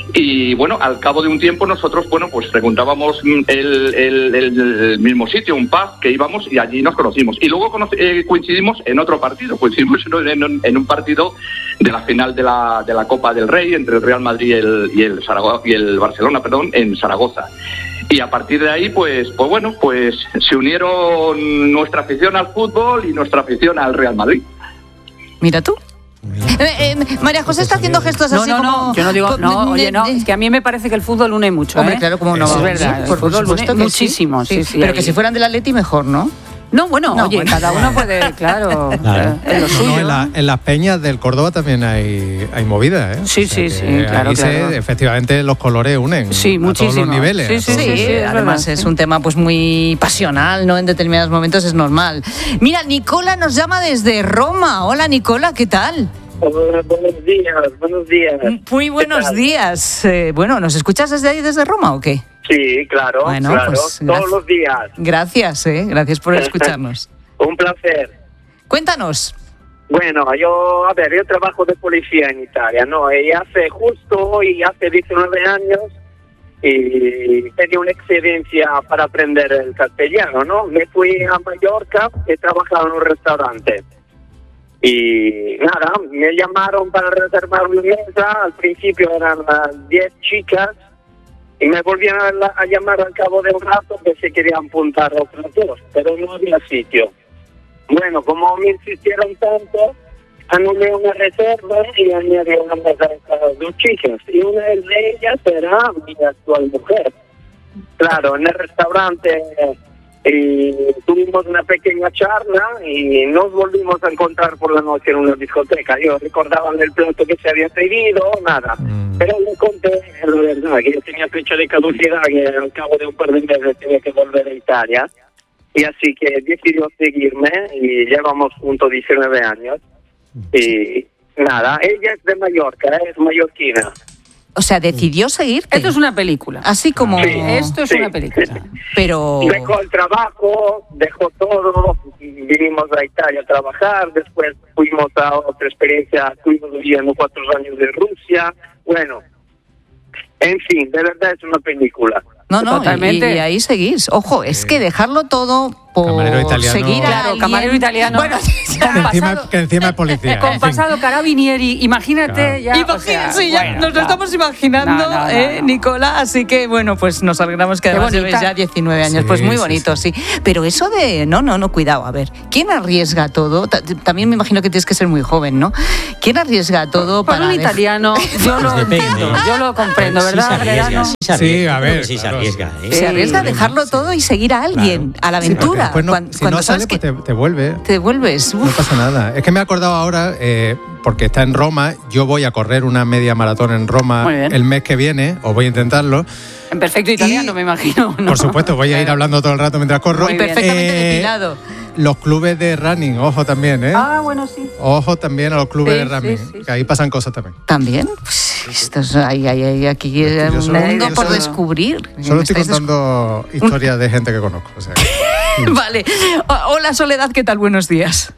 Y bueno, al cabo de un tiempo nosotros, bueno, pues preguntábamos mm, el, el, el mismo sitio, un pub que íbamos y allí nos conocimos. Y luego conoc- eh, coincidimos en otro partido, coincidimos en, en, en un partido de la final de la, de la Copa del Rey entre el Real Madrid y el, y el, Zaragoza, y el Barcelona, perdón, en Zaragoza. Y a partir de ahí, pues, pues bueno, pues se unieron nuestra afición al fútbol y nuestra afición al Real Madrid. Mira tú. Eh, eh, María José está haciendo gestos No, así no, como... no, yo no digo, co- no, oye, no, eh, es que a mí me parece que el fútbol une mucho, Hombre, ¿eh? claro, como no. Es verdad, Sí, el por fútbol supuesto une que sí. muchísimo, sí, sí. Pero ahí- que si fueran del Atleti mejor, ¿no? No, bueno, No, oye, bueno. cada uno puede, claro, Claro. eh, en lo No, suyo. en, la- en las peñas del Córdoba también hay, hay movida, ¿eh? Sí, O sea sí, sí, que claro, ahí se- claro. efectivamente los colores unen Sí, a todos los niveles. a todos Sí, los- además verdad, es sí. un tema pues muy pasional, ¿no? En determinados momentos es normal. Mira, Nicola nos llama desde Roma. Hola, Nicola, ¿qué tal? Hola, buenos días, buenos días. Muy buenos ¿Qué tal? días. Eh, bueno, ¿nos escuchas desde ahí, desde Roma o qué? Sí, claro, Bueno, claro, pues, todos gracias. los días. Gracias, eh, gracias por escucharnos. Un placer. Cuéntanos. Bueno, yo, a ver, yo trabajo de policía en Italia, ¿no? Y hace justo hoy, hace diecinueve años, y tenía una excedencia para aprender el castellano, ¿no? Me fui a Mallorca y trabajaba en un restaurante. Y nada, me llamaron para reservar mi mesa, al principio eran las diez chicas, y me volvieron a, la- a llamar al cabo de un rato que se querían apuntar a otros dos, pero no había sitio. Bueno, como me insistieron tanto, anulé una reserva y añadí una mesa a estas dos chicas. Y una de ellas era mi actual mujer. Claro, en el restaurante y tuvimos una pequeña charla y nos volvimos a encontrar por la noche en una discoteca. Yo recordaba el plato que se había pedido, nada. Pero le conté la verdad, que yo tenía fecha de caducidad, que al cabo de un par de meses tenía que volver a Italia. Y así que decidió seguirme y llevamos juntos diecinueve años. Y nada, ella es de Mallorca, es mallorquina. O sea, decidió seguirte. Esto es una película. Así como... Sí, Esto es sí. una película. Pero... Dejó el trabajo, dejó todo, vinimos a Italia a trabajar, después fuimos a otra experiencia, estuvimos viviendo cuatro años de Rusia, bueno, en fin, de verdad es una película. No, no, Totalmente. y, y ahí seguís. Ojo, es que dejarlo todo por Camarero italiano. seguir a Claro, alguien- camarero italiano. Bueno, Que encima, que encima es policía. Con en fin. pasado carabinieri, imagínate ya. Imagina- o sea, sí, ya bueno, nos lo no. estamos imaginando, No, no, no, ¿eh, no. Nicola? Así que, bueno, pues nos alegramos que Qué además lleves bonita. ya diecinueve años. Sí, Pues muy sí, bonito, sí, Pero eso de... No, no, no, cuidado. A ver, ¿quién arriesga todo? Ta- También me imagino que tienes que ser muy joven, ¿no? ¿Quién arriesga todo Para para... un dej- italiano, yo lo Depende. entiendo, yo lo comprendo, Sí se ¿verdad, arriesga, Grano? sí se Sí, arriesga, a creo ver, que sí se claro. arriesga. ¿eh? Se arriesga a dejarlo todo y seguir a alguien, a la Sí, porque aventura. después no- Cuan- si cuando no sabes sale, que pues te, te vuelve. te devuelves. No Uf. pasa nada. Es que me he acordado ahora, eh, porque está en Roma, yo voy a correr una media maratón en Roma Muy bien. el mes que viene, o voy a intentarlo. En perfecto italiano, Y- me imagino. ¿no? Por supuesto, voy a ir hablando todo el rato mientras corro. Muy bien. Perfectamente Eh, depilado. Los clubes de running, ojo también, ¿eh? Ah, bueno, sí. Ojo también a los clubes Sí, de running, sí, sí, que ahí pasan cosas también. ¿También? Pues, esto es, hay, hay, hay aquí Es que yo un solo- mundo yo por solo- descubrir. Solo Me estoy estáis contando historias de gente que conozco. O sea, que- descu- Vale. O- Hola, Soledad, ¿qué tal? Buenos días.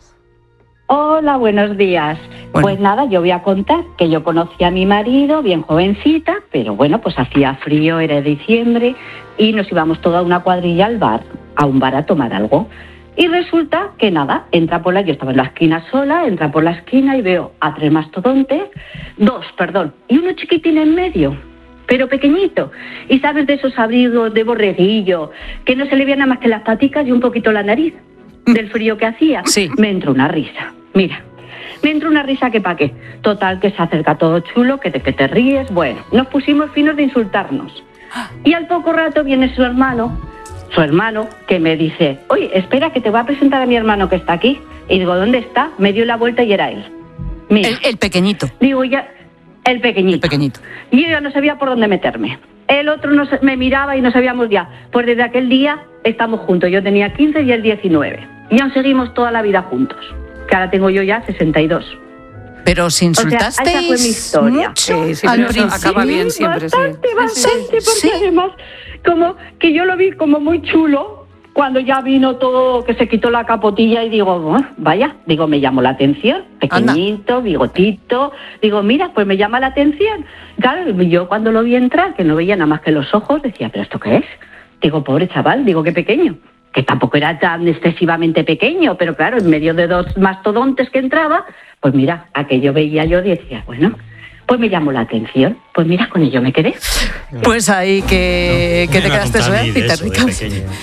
Hola, buenos días. Bueno. Pues nada, yo voy a contar que yo conocí a mi marido bien jovencita, pero bueno, pues hacía frío, era diciembre, y nos íbamos toda una cuadrilla al bar, a un bar a tomar algo. Y resulta que nada, entra por la, yo estaba en la esquina sola, entra por la esquina y veo a tres mastodontes, dos, perdón, y uno chiquitín en medio, pero pequeñito. Y sabes de esos abrigos de borreguillo, que no se le veía nada más que las paticas y un poquito la nariz, del frío que hacía. Sí. Me entró una risa. Mira, me entró una risa que pa' qué. Total, que se acerca todo chulo, que te, que te ríes. Bueno, nos pusimos finos de insultarnos. Y al poco rato viene su hermano, su hermano, que me dice, oye, espera, que te voy a presentar a mi hermano que está aquí. Y digo, ¿dónde está? Me dio la vuelta y era él. Mira, El, el pequeñito. digo, ya, el pequeñito. El pequeñito. Y yo ya no sabía por dónde meterme. El otro no se- me miraba y no sabíamos ya. Pues desde aquel día estamos juntos. Yo tenía quince y él diecinueve. Y aún seguimos toda la vida juntos. Que ahora tengo yo ya sesenta y dos. Pero os O sea, insultasteis esa fue mi historia. mucho Sí, sí, al pero eso principio. acaba bien siempre, sí. Bastante, bastante, Sí, porque sí. además, como que yo lo vi como muy chulo, cuando ya vino todo, que se quitó la capotilla y digo, "Oh, vaya", digo, me llamó la atención, pequeñito, bigotito, digo, mira, pues me llama la atención. Claro, yo cuando lo vi entrar, que no veía nada más que los ojos, decía, ¿pero esto qué es? Digo, pobre chaval, digo, qué pequeño. Que tampoco era tan excesivamente pequeño, pero claro, en medio de dos mastodontes que entraba, pues mira, aquello veía yo y decía, bueno, pues me llamó la atención. Pues mira, con ello me quedé. Pues ahí que, que te Me va a quedaste contar a mí de suavecita, eso, de Ricardo.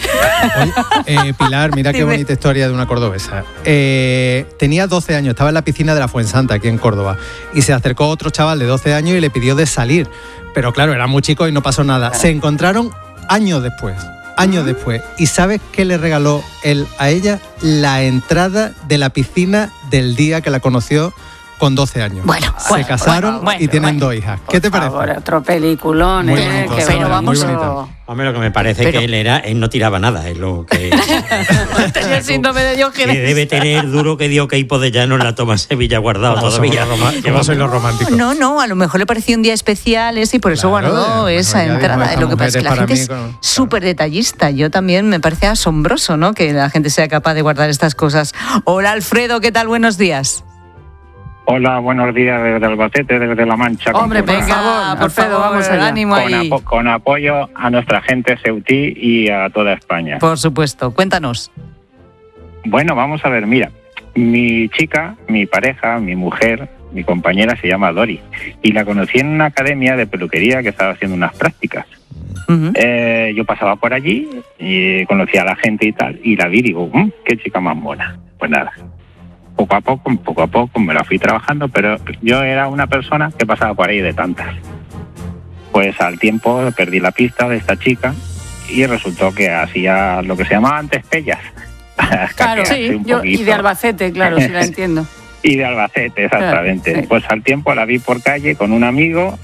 pequeño. Eh, Pilar, mira qué Dime. bonita historia de una cordobesa. Eh, tenía doce años, estaba en la piscina de la Fuensanta, aquí en Córdoba, y se acercó otro chaval de doce años y le pidió de salir. Pero claro, era muy chico y no pasó nada. Se encontraron años después, años después. ¿Y sabes qué le regaló él a ella? La entrada de la piscina del día que la conoció con doce años. Bueno, se bueno, casaron bueno, bueno, y tienen bueno. dos hijas. ¿Qué te parece? Ahora, otro peliculón, Muy ¿eh? bonito, Qué sí, pero vamos muy a- bonito. Hombre, lo que me parece Pero- que él era, él no tiraba nada, es lo que, Tenía el síndrome de que Diógenes. debe tener duro que dio que hipo de llano en la toma Sevilla guardado Vamos, todavía. somos los roma- Que vamos, soy los románticos. No, no, a lo mejor le pareció un día especial ese y por eso Claro, guardó bueno, esa ya dijo, entrada. esta Lo que pasa es que la mujer gente es es para mí, con- súper detallista. Yo también me parece asombroso, ¿no? Que la gente sea capaz de guardar estas cosas. Hola, Alfredo, ¿qué tal? Buenos días. Hola, buenos días desde Albacete, desde La Mancha. Hombre, por Venga, favor, por Alfredo, favor, vamos allá. ánimo con, ahí. apo- con apoyo a nuestra gente ceutí y a toda España. Por supuesto, cuéntanos. Bueno, vamos a ver, mira, mi chica, mi pareja, mi mujer, mi compañera se llama Dori y la conocí en una academia de peluquería que estaba haciendo unas prácticas. Ujú. Eh, yo pasaba por allí y conocía a la gente y tal, y la vi y digo, "Mm, qué chica más buena". Pues nada, poco a poco, poco a poco me la fui trabajando, pero yo era una persona que pasaba por ahí de tantas. Pues al tiempo perdí la pista de esta chica y resultó que hacía lo que se llamaba antes pellas. Claro, Caquearse sí. un Yo, y poquito. de Albacete, claro, sí la entiendo. Y de Albacete, exactamente. Claro, sí. Pues al tiempo la vi por calle con un amigo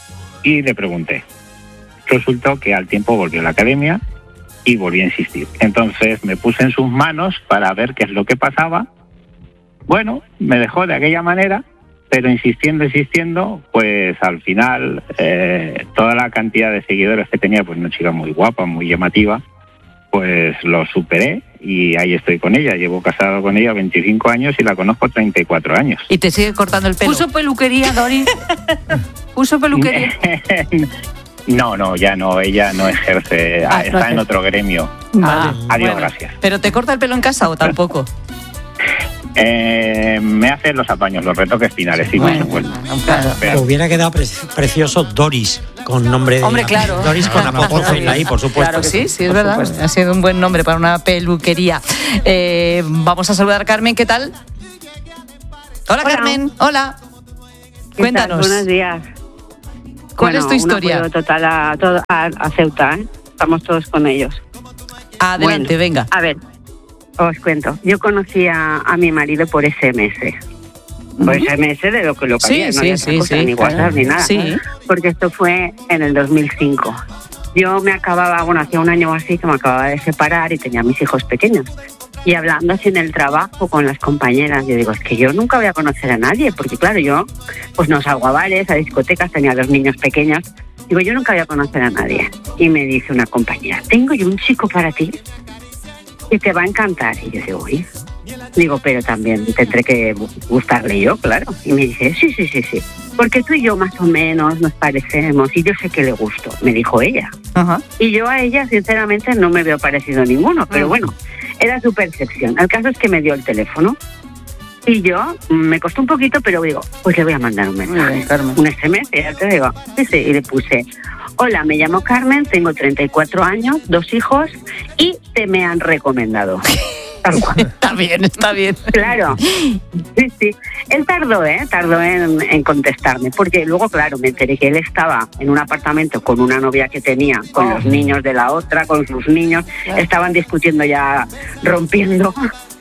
y le pregunté. Resultó que al tiempo volvió a la academia y volví a insistir. Entonces me puse en sus manos para ver qué es lo que pasaba. Bueno, me dejó de aquella manera Pero insistiendo, insistiendo, pues al final eh, toda la cantidad de seguidores que tenía, pues una chica muy guapa, muy llamativa, pues lo superé y ahí estoy con ella. Llevo casado con ella veinticinco años y la conozco treinta y cuatro años. ¿Y te sigue cortando el pelo? ¿Puso peluquería, Dori? ¿Puso peluquería? No, no, ya no, ella no ejerce, Ah, está no en otro gremio. Ah, Adiós, bueno. gracias. ¿Pero te corta el pelo en casa o tampoco? Eh, me hace los apaños, los retoques finales, sí, Bueno, por supuesto. Claro. Pero- Hubiera quedado pre- precioso Doris, con nombre de... Hombre, claro. Doris con Claro, apóstrofe en la I, por supuesto. Claro, sí, sí, es Por verdad. supuesto. Ha sido un buen nombre para una peluquería. Eh, vamos a saludar a Carmen, ¿qué tal? Hola, Hola. Carmen, hola. ¿Qué Cuéntanos. tal? Buenos días. ¿Cuál Bueno, es tu historia? Un apoyo total a, todo- a, a Ceuta, ¿eh? Estamos todos con ellos. Adelante, Bueno, venga. A ver, os cuento. Yo conocí a, a mi marido por S M S. Por S M S de lo que lo que Sí, había, no sí, había sí, otra cosa, sí, ni claro. WhatsApp ni nada. Sí. Porque esto fue en el dos mil cinco. Yo me acababa, bueno, hacía un año o así que me acababa de separar y tenía mis hijos pequeños. Y hablando así en el trabajo con las compañeras, yo digo, es que yo nunca voy a conocer a nadie, porque claro, yo pues no salgo a bares, a discotecas, tenía dos niños pequeños. Digo, yo nunca voy a conocer a nadie. Y me dice una compañera, tengo yo un chico para ti que te va a encantar. Y yo digo, uy. Digo, pero también tendré que gustarle yo, claro. Y me dice, sí, sí, sí, sí. Porque tú y yo más o menos nos parecemos y yo sé que le gusto, me dijo ella. Ajá. Y yo a ella, sinceramente, no me veo parecido a ninguno, pero Ah. bueno, era su percepción. El caso es que me dio el teléfono y yo, mm, me costó un poquito, pero digo, pues le voy a mandar un mensaje, un S M S, ya te digo. Sí, sí, y le puse, hola, me llamo Carmen, tengo treinta y cuatro años, dos hijos y te me han recomendado. Está bien, está bien. Claro, sí, sí. Él tardó, ¿eh? Tardó en, en contestarme, porque luego, claro, me enteré que él estaba en un apartamento con una novia que tenía, con Oh. los niños de la otra, con sus niños, estaban discutiendo ya, rompiendo.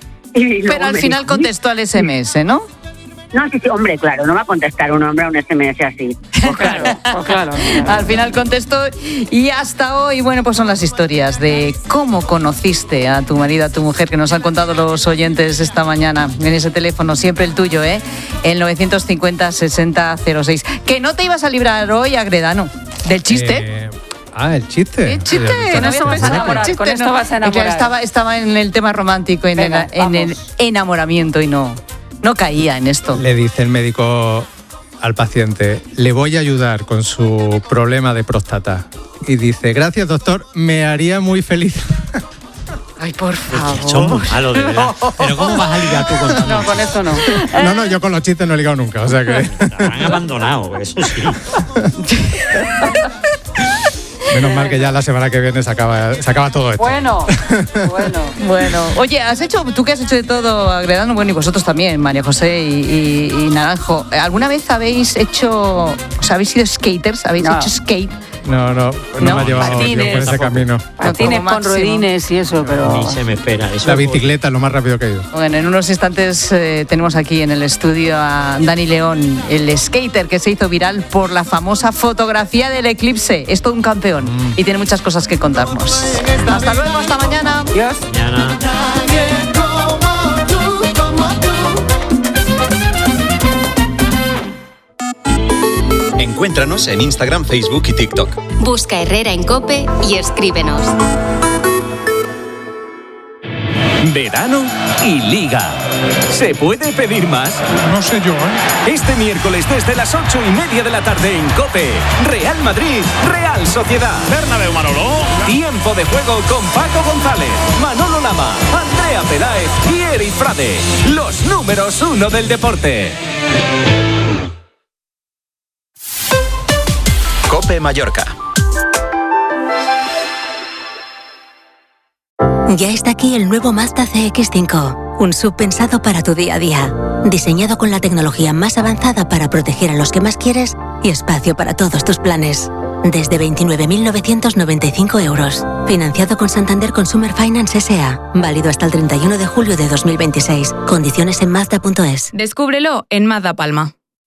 Y luego Pero al me final dijo, contestó al S M S, ¿no? no, sí, sí, hombre, claro, no va a contestar un hombre a un S M S así. Pues claro, pues claro. Al final contestó y hasta hoy, bueno, pues son las historias de cómo conociste a tu marido, a tu mujer, que nos han contado los oyentes esta mañana en ese teléfono, siempre el tuyo, ¿eh? El novecientos cincuenta sesenta cero seis. Que no te ibas a librar hoy, Agredano, del chiste. Eh, ah, el chiste. El chiste, Con no esto vas a pensaba, enamorar, el chiste, con esto no. vas a enamorar. Claro, Estaba, estaba en el tema romántico, en, Venga, el, en el vamos. enamoramiento y no, no caía en esto. Le dice el médico al paciente, le voy a ayudar con su problema de próstata. Y dice, gracias doctor, me haría muy feliz. Ay, por favor. Son muy malos, de verdad. Pero ¿cómo vas a ligar tú con tanto? No, con esto no. No, no, yo con los chistes no he ligado nunca, o sea que... Te han abandonado, eso sí. Menos mal que ya la semana que viene se acaba, se acaba todo esto. Bueno, bueno. Bueno, oye, has hecho, tú que has hecho de todo, Agredano, bueno, y vosotros también, María José y, y- y Naranjo. ¿Alguna vez habéis hecho, o sea, habéis sido skaters? ¿Habéis No. hecho skate? No, no, no, No, me ha llevado yo patines. por ese Tampoco. camino. Patines con máximo. ruedines y eso, pero... Ni se me espera. Eso La bicicleta es lo más rápido que he ido. Bueno, en unos instantes eh, tenemos aquí en el estudio a Dani León, el skater que se hizo viral por la famosa fotografía del eclipse. Es todo un campeón y tiene muchas cosas que contarnos. Hasta luego, hasta mañana. Dios. Mañana. Encuéntranos en Instagram, Facebook y TikTok. Busca Herrera en COPE y escríbenos. Verano y Liga. ¿Se puede pedir más? No sé yo, ¿eh? Este miércoles desde las ocho y media de la tarde en COPE. Real Madrid, Real Sociedad. Bernabéu Manolo. Tiempo de juego con Paco González, Manolo Lama, Andrea Peláez y Eric Frade. Los números uno del deporte. COPE Mallorca. Ya está aquí el nuevo Mazda C X cinco, un S U V pensado para tu día a día. Diseñado con la tecnología más avanzada para proteger a los que más quieres y espacio para todos tus planes. Desde veintinueve mil novecientos noventa y cinco euros. Financiado con Santander Consumer Finance S A. Válido hasta el treinta y uno de julio de dos mil veintiséis. Condiciones en Mazda punto es. Descúbrelo en Mazda Palma.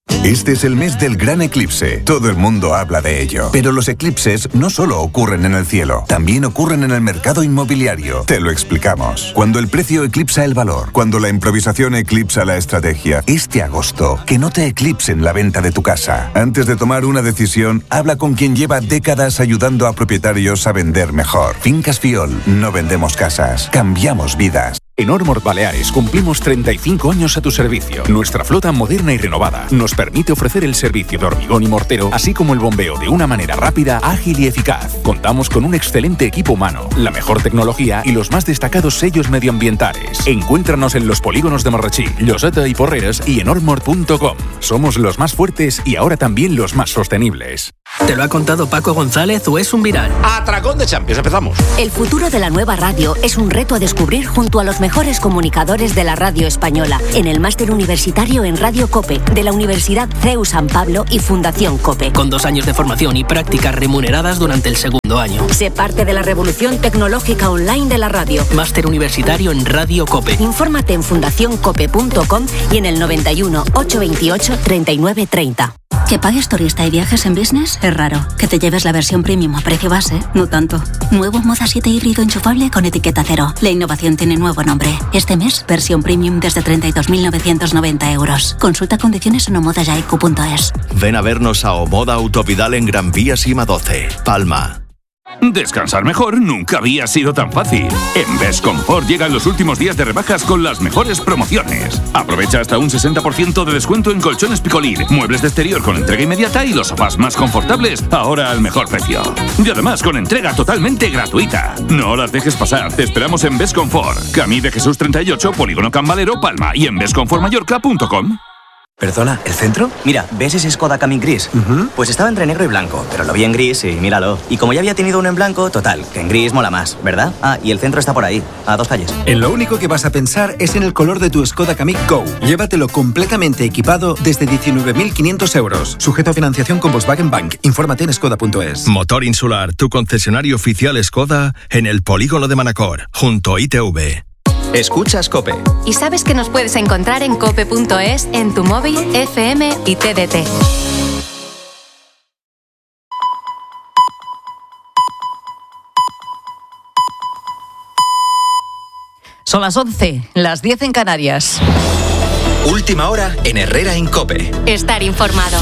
Este es el mes del gran eclipse. Todo el mundo habla de ello. Pero los eclipses no solo ocurren en el cielo, también ocurren en el mercado inmobiliario. Te lo explicamos. Cuando el precio eclipsa el valor, cuando la improvisación eclipsa la estrategia. Este agosto, que no te eclipsen la venta de tu casa. Antes de tomar una decisión, habla con quien lleva décadas ayudando a propietarios a vender mejor. Fincas Fiol. No vendemos casas, cambiamos vidas. En Ormor Baleares cumplimos treinta y cinco años a tu servicio. Nuestra flota moderna y renovada nos permite ofrecer el servicio de hormigón y mortero, así como el bombeo de una manera rápida, ágil y eficaz. Contamos con un excelente equipo humano, la mejor tecnología y los más destacados sellos medioambientales. Encuéntranos en los polígonos de Marrachí, Lloseta y Porreres y en ormor punto com. Somos los más fuertes y ahora también los más sostenibles. ¿Te lo ha contado Paco González o es un viral? Atracón de Champions, empezamos. El futuro de la nueva radio es un reto a descubrir junto a los mejores comunicadores de la radio española en el máster universitario en Radio COPE de la Universidad C E U San Pablo y Fundación COPE. Con dos años de formación y prácticas remuneradas durante el segundo año. Sé parte de la revolución tecnológica online de la radio. Máster universitario en Radio COPE. Infórmate en fundación cope punto com y en el noventa y uno, ochocientos veintiocho, treinta y nueve treinta. Que pagues turista y viajes en business es raro. Que te lleves la versión premium a precio base, no tanto. Nuevo Moda siete híbrido enchufable con etiqueta cero. La innovación tiene nuevo nombre. Este mes, versión premium desde treinta y dos mil novecientos noventa euros. Consulta condiciones en omodayaiku punto es. Ven a vernos a Omoda Autopidal en Gran Vía Sima doce, Palma. Descansar mejor nunca había sido tan fácil. En Best Comfort llegan los últimos días de rebajas con las mejores promociones. Aprovecha hasta un sesenta por ciento de descuento en colchones Picolín, muebles de exterior con entrega inmediata y los sofás más confortables, ahora al mejor precio. Y además con entrega totalmente gratuita. No las dejes pasar, te esperamos en Best Comfort. Camí de Jesús treinta y ocho, Polígono Can Valero, Palma y en best comfort mallorca punto com. Perdona, ¿el centro? Mira, ¿ves ese Skoda Kamiq gris? Uh-huh. Pues estaba entre negro y blanco, pero lo vi en gris y míralo. Y como ya había tenido uno en blanco, total, que en gris mola más, ¿verdad? Ah, y el centro está por ahí, a dos calles. En lo único que vas a pensar es en el color de tu Skoda Kamiq Go. Llévatelo completamente equipado desde diecinueve mil quinientos euros. Sujeto a financiación con Volkswagen Bank. Infórmate en skoda punto es. Motor Insular, tu concesionario oficial Skoda en el polígono de Manacor, junto a I T V. Escuchas COPE. Y sabes que nos puedes encontrar en cope punto es, en tu móvil, F M y T D T. Son las once, las diez en Canarias. Última hora en Herrera en COPE. Estar informado.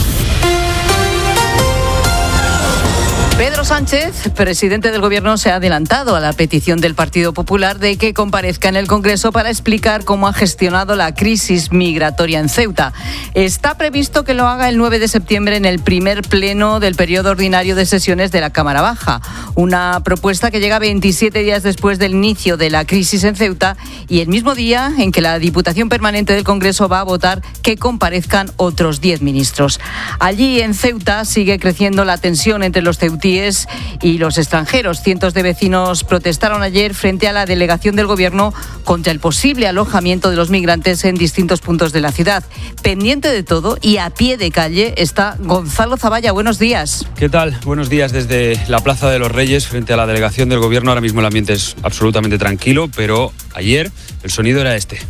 Pedro Sánchez, presidente del Gobierno, se ha adelantado a la petición del Partido Popular de que comparezca en el Congreso para explicar cómo ha gestionado la crisis migratoria en Ceuta. Está previsto que lo haga el nueve de septiembre en el primer pleno del periodo ordinario de sesiones de la Cámara Baja. Una propuesta que llega veintisiete días después del inicio de la crisis en Ceuta y el mismo día en que la Diputación Permanente del Congreso va a votar que comparezcan otros diez ministros. Allí en Ceuta sigue creciendo la tensión entre los ceutíes y los extranjeros. Cientos de vecinos protestaron ayer frente a la delegación del Gobierno contra el posible alojamiento de los migrantes en distintos puntos de la ciudad. Pendiente de todo y a pie de calle está Gonzalo Zavalla. Buenos días. ¿Qué tal? Buenos días desde la Plaza de los Reyes frente a la delegación del Gobierno. Ahora mismo el ambiente es absolutamente tranquilo, pero ayer el sonido era este.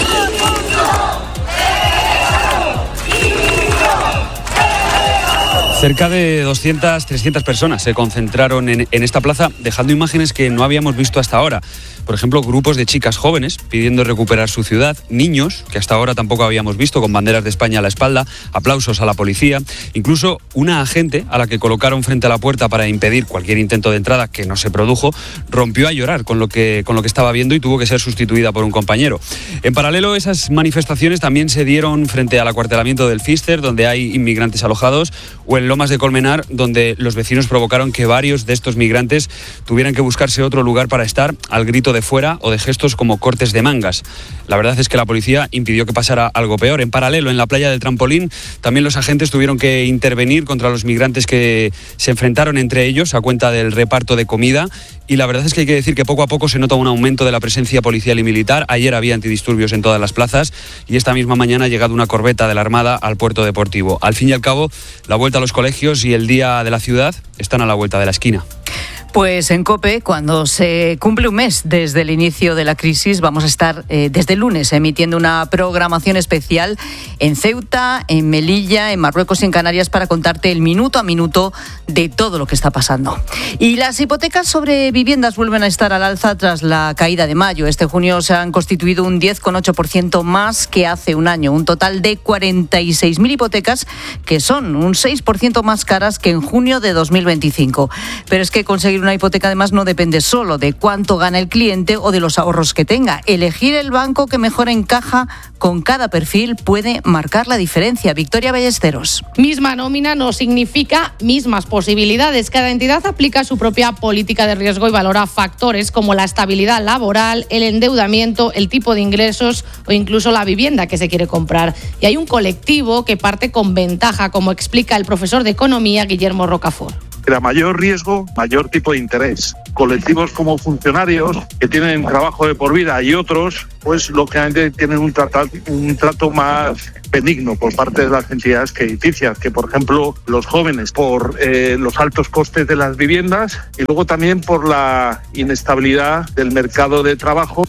Cerca de doscientas, trescientas personas se concentraron en, en esta plaza, dejando imágenes que no habíamos visto hasta ahora. Por ejemplo, grupos de chicas jóvenes pidiendo recuperar su ciudad, niños que hasta ahora tampoco habíamos visto con banderas de España a la espalda, aplausos a la policía, incluso una agente a la que colocaron frente a la puerta para impedir cualquier intento de entrada que no se produjo, rompió a llorar con lo que, con lo que estaba viendo y tuvo que ser sustituida por un compañero. En paralelo, esas manifestaciones también se dieron frente al acuartelamiento del Fister, donde hay inmigrantes alojados, o en Lomas de Colmenar, donde los vecinos provocaron que varios de estos migrantes tuvieran que buscarse otro lugar para estar, al grito de fuera o de gestos como cortes de mangas. La verdad es que la policía impidió que pasara algo peor. En paralelo, en la playa del Trampolín, también los agentes tuvieron que intervenir contra los migrantes que se enfrentaron entre ellos a cuenta del reparto de comida. Y la verdad es que hay que decir que poco a poco se nota un aumento de la presencia policial y militar. Ayer había antidisturbios en todas las plazas y esta misma mañana ha llegado una corbeta de la Armada al puerto deportivo. Al fin y al cabo, la vuelta a los colegios y el Día de la Ciudad están a la vuelta de la esquina. Pues en COPE, cuando se cumple un mes desde el inicio de la crisis, vamos a estar eh, desde el lunes emitiendo una programación especial en Ceuta, en Melilla, en Marruecos y en Canarias para contarte el minuto a minuto de todo lo que está pasando. Y las hipotecas sobre viviendas vuelven a estar al alza tras la caída de mayo. Este junio se han constituido un diez coma ocho por ciento más que hace un año, un total de cuarenta y seis mil hipotecas que son un seis por ciento más caras que en junio de dos mil veinticinco. Pero es que conseguir una hipoteca además no depende solo de cuánto gana el cliente o de los ahorros que tenga. Elegir el banco que mejor encaja con cada perfil puede marcar la diferencia. Victoria Ballesteros. Misma nómina no significa mismas posibilidades. Cada entidad aplica su propia política de riesgo y valora factores como la estabilidad laboral, el endeudamiento, el tipo de ingresos o incluso la vivienda que se quiere comprar. Y hay un colectivo que parte con ventaja, como explica el profesor de Economía Guillermo Rocafort. A mayor riesgo, mayor tipo de interés. Colectivos como funcionarios que tienen trabajo de por vida y otros, pues lógicamente tienen un trato, un trato más benigno por parte de las entidades crediticias, que por ejemplo los jóvenes por eh, los altos costes de las viviendas y luego también por la inestabilidad del mercado de trabajo.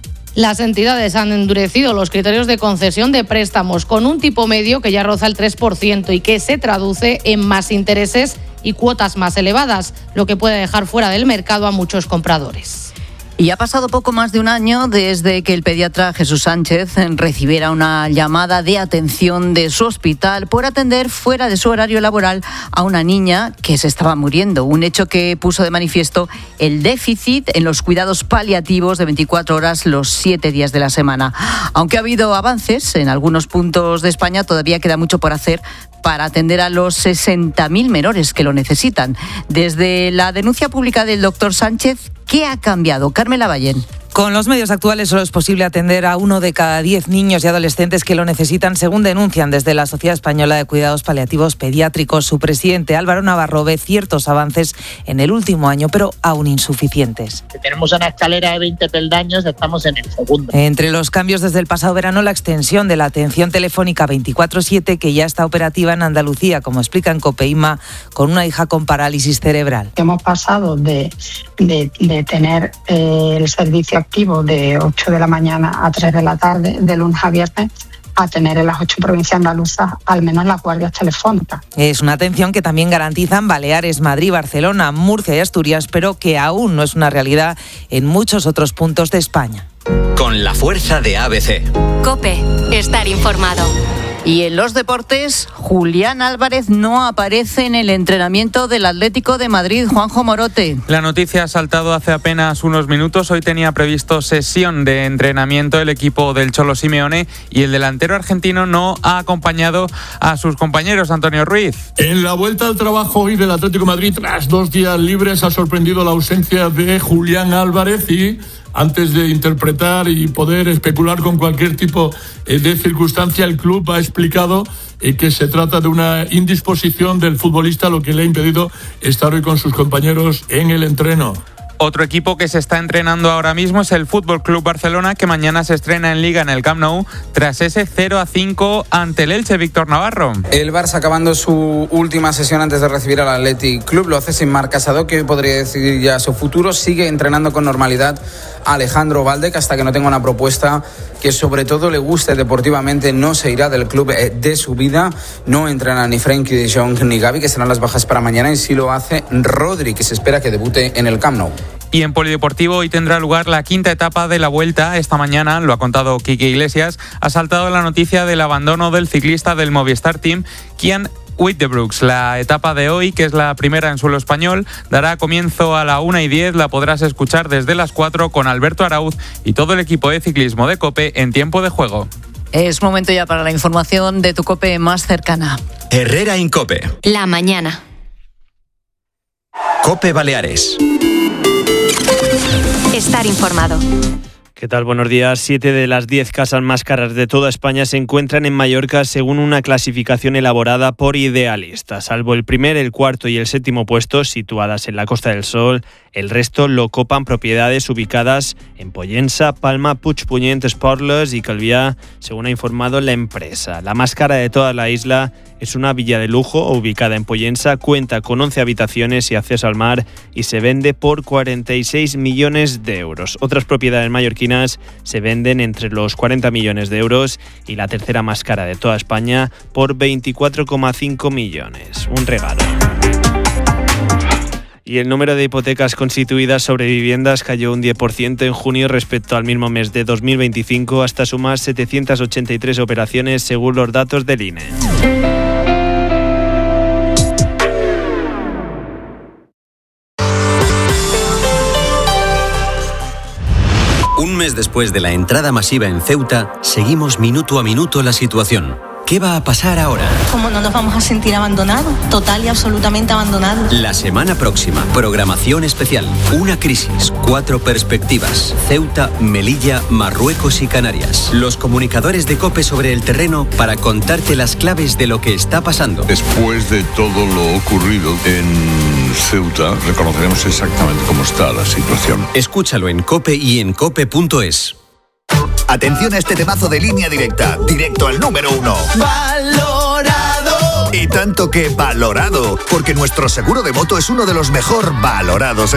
Las entidades han endurecido los criterios de concesión de préstamos con un tipo medio que ya roza el tres por ciento y que se traduce en más intereses y cuotas más elevadas, lo que puede dejar fuera del mercado a muchos compradores. Y ha pasado poco más de un año desde que el pediatra Jesús Sánchez recibiera una llamada de atención de su hospital por atender fuera de su horario laboral a una niña que se estaba muriendo. Un hecho que puso de manifiesto el déficit en los cuidados paliativos de veinticuatro horas los siete días de la semana. Aunque ha habido avances en algunos puntos de España, todavía queda mucho por hacer para atender a los sesenta mil menores que lo necesitan. Desde la denuncia pública del doctor Sánchez, ¿qué ha cambiado? Carmela Ballén. Con los medios actuales solo es posible atender a uno de cada diez niños y adolescentes que lo necesitan, según denuncian desde la Sociedad Española de Cuidados Paliativos Pediátricos. Su presidente, Álvaro Navarro, ve ciertos avances en el último año, pero aún insuficientes. Si tenemos una escalera de veinte peldaños, estamos en el segundo. Entre los cambios desde el pasado verano, la extensión de la atención telefónica veinticuatro siete, que ya está operativa en Andalucía, como explica en COPE Inma, con una hija con parálisis cerebral. Hemos pasado de, de, de tener eh, el servicio activo de ocho de la mañana a tres de la tarde, de lunes a viernes, a tener en las ocho provincias andaluzas al menos las guardias telefónicas. Es una atención que también garantizan Baleares, Madrid, Barcelona, Murcia y Asturias, pero que aún no es una realidad en muchos otros puntos de España. Con la fuerza de A B C. COPE, estar informado. Y en los deportes, Julián Álvarez no aparece en el entrenamiento del Atlético de Madrid. Juanjo Morote. La noticia ha saltado hace apenas unos minutos. Hoy tenía previsto sesión de entrenamiento el equipo del Cholo Simeone y el delantero argentino no ha acompañado a sus compañeros. Antonio Ruiz. En la vuelta al trabajo hoy del Atlético de Madrid, tras dos días libres, ha sorprendido la ausencia de Julián Álvarez y antes de interpretar y poder especular con cualquier tipo de circunstancia, el club ha explicado que se trata de una indisposición del futbolista, lo que le ha impedido estar hoy con sus compañeros en el entreno. Otro equipo que se está entrenando ahora mismo es el F C Barcelona, que mañana se estrena en Liga en el Camp Nou tras ese cero a cinco ante el Elche. Víctor Navarro. El Barça, acabando su última sesión antes de recibir al Athletic Club, lo hace sin Marc Casado, que podría decidir ya su futuro. Sigue entrenando con normalidad a Alejandro Valdec hasta que no tenga una propuesta que sobre todo le guste deportivamente. No se irá del club de su vida. No entrena ni Frenkie de Jong ni Gavi, que serán las bajas para mañana, y sí lo hace Rodri, que se espera que debute en el Camp Nou. Y en polideportivo hoy tendrá lugar la quinta etapa de la Vuelta. Esta mañana, lo ha contado Quique Iglesias, ha saltado la noticia del abandono del ciclista del Movistar Team, Kian Uijtdebroeks. La etapa de hoy, que es la primera en suelo español, dará comienzo a la una y diez. La podrás escuchar desde las cuatro con Alberto Arauz y todo el equipo de ciclismo de COPE en tiempo de juego. Es momento ya para la información de tu COPE más cercana. Herrera en COPE. La mañana. COPE Baleares. Estar informado. ¿Qué tal? Buenos días. Siete de las diez casas más caras de toda España se encuentran en Mallorca según una clasificación elaborada por Idealista. Salvo el primer, el cuarto y el séptimo puestos, situadas en la Costa del Sol, el resto lo copan propiedades ubicadas en Pollensa, Palma, Puigpunyent, Esporles y Calviá, según ha informado la empresa. La más cara de toda la isla es una villa de lujo ubicada en Pollensa, cuenta con once habitaciones y acceso al mar y se vende por cuarenta y seis millones de euros. Otras propiedades mallorquinas se venden entre los cuarenta millones de euros y la tercera más cara de toda España por veinticuatro coma cinco millones. Un regalo. Y el número de hipotecas constituidas sobre viviendas cayó un diez por ciento en junio respecto al mismo mes de dos mil veinticinco, hasta sumar setecientas ochenta y tres operaciones según los datos del I N E. Un mes después de la entrada masiva en Ceuta, seguimos minuto a minuto la situación. ¿Qué va a pasar ahora? ¿Cómo no nos vamos a sentir abandonados? Total y absolutamente abandonados. La semana próxima, programación especial. Una crisis, cuatro perspectivas. Ceuta, Melilla, Marruecos y Canarias. Los comunicadores de COPE sobre el terreno para contarte las claves de lo que está pasando. Después de todo lo ocurrido en Ceuta, reconoceremos exactamente cómo está la situación. Escúchalo en COPE y en cope punto es. Atención a este temazo de Línea Directa, directo al número uno. ¡Valorado! Y tanto que valorado, porque nuestro seguro de moto es uno de los mejor valorados